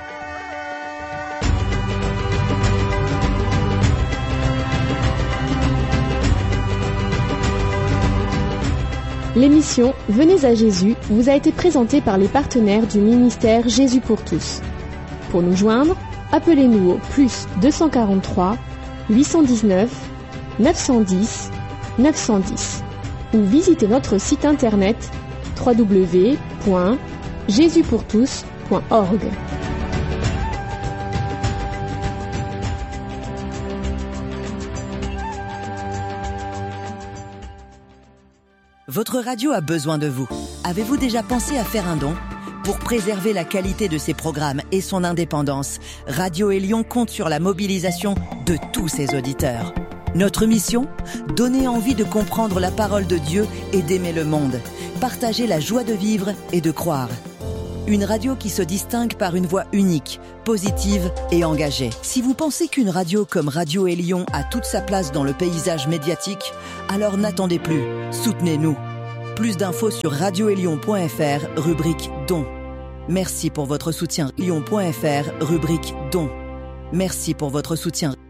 L'émission Venez à Jésus vous a été présentée par les partenaires du ministère Jésus pour tous. Pour nous joindre, appelez-nous au plus deux cent quarante-trois, huit cent dix-neuf, neuf cent dix, neuf cent dix ou visitez notre site internet w w w point jésus pour tous point org. Votre radio a besoin de vous. Avez-vous déjà pensé à faire un don ? Pour préserver la qualité de ses programmes et son indépendance, Radio Élion compte sur la mobilisation de tous ses auditeurs. Notre mission ? Donner envie de comprendre la parole de Dieu et d'aimer le monde. Partager la joie de vivre et de croire. Une radio qui se distingue par une voix unique, positive et engagée. Si vous pensez qu'une radio comme Radio Élion a toute sa place dans le paysage médiatique, alors n'attendez plus, soutenez-nous. Plus d'infos sur radio élion point f r, rubrique Dons. Merci pour votre soutien. Élion point f r, rubrique Dons. Merci pour votre soutien.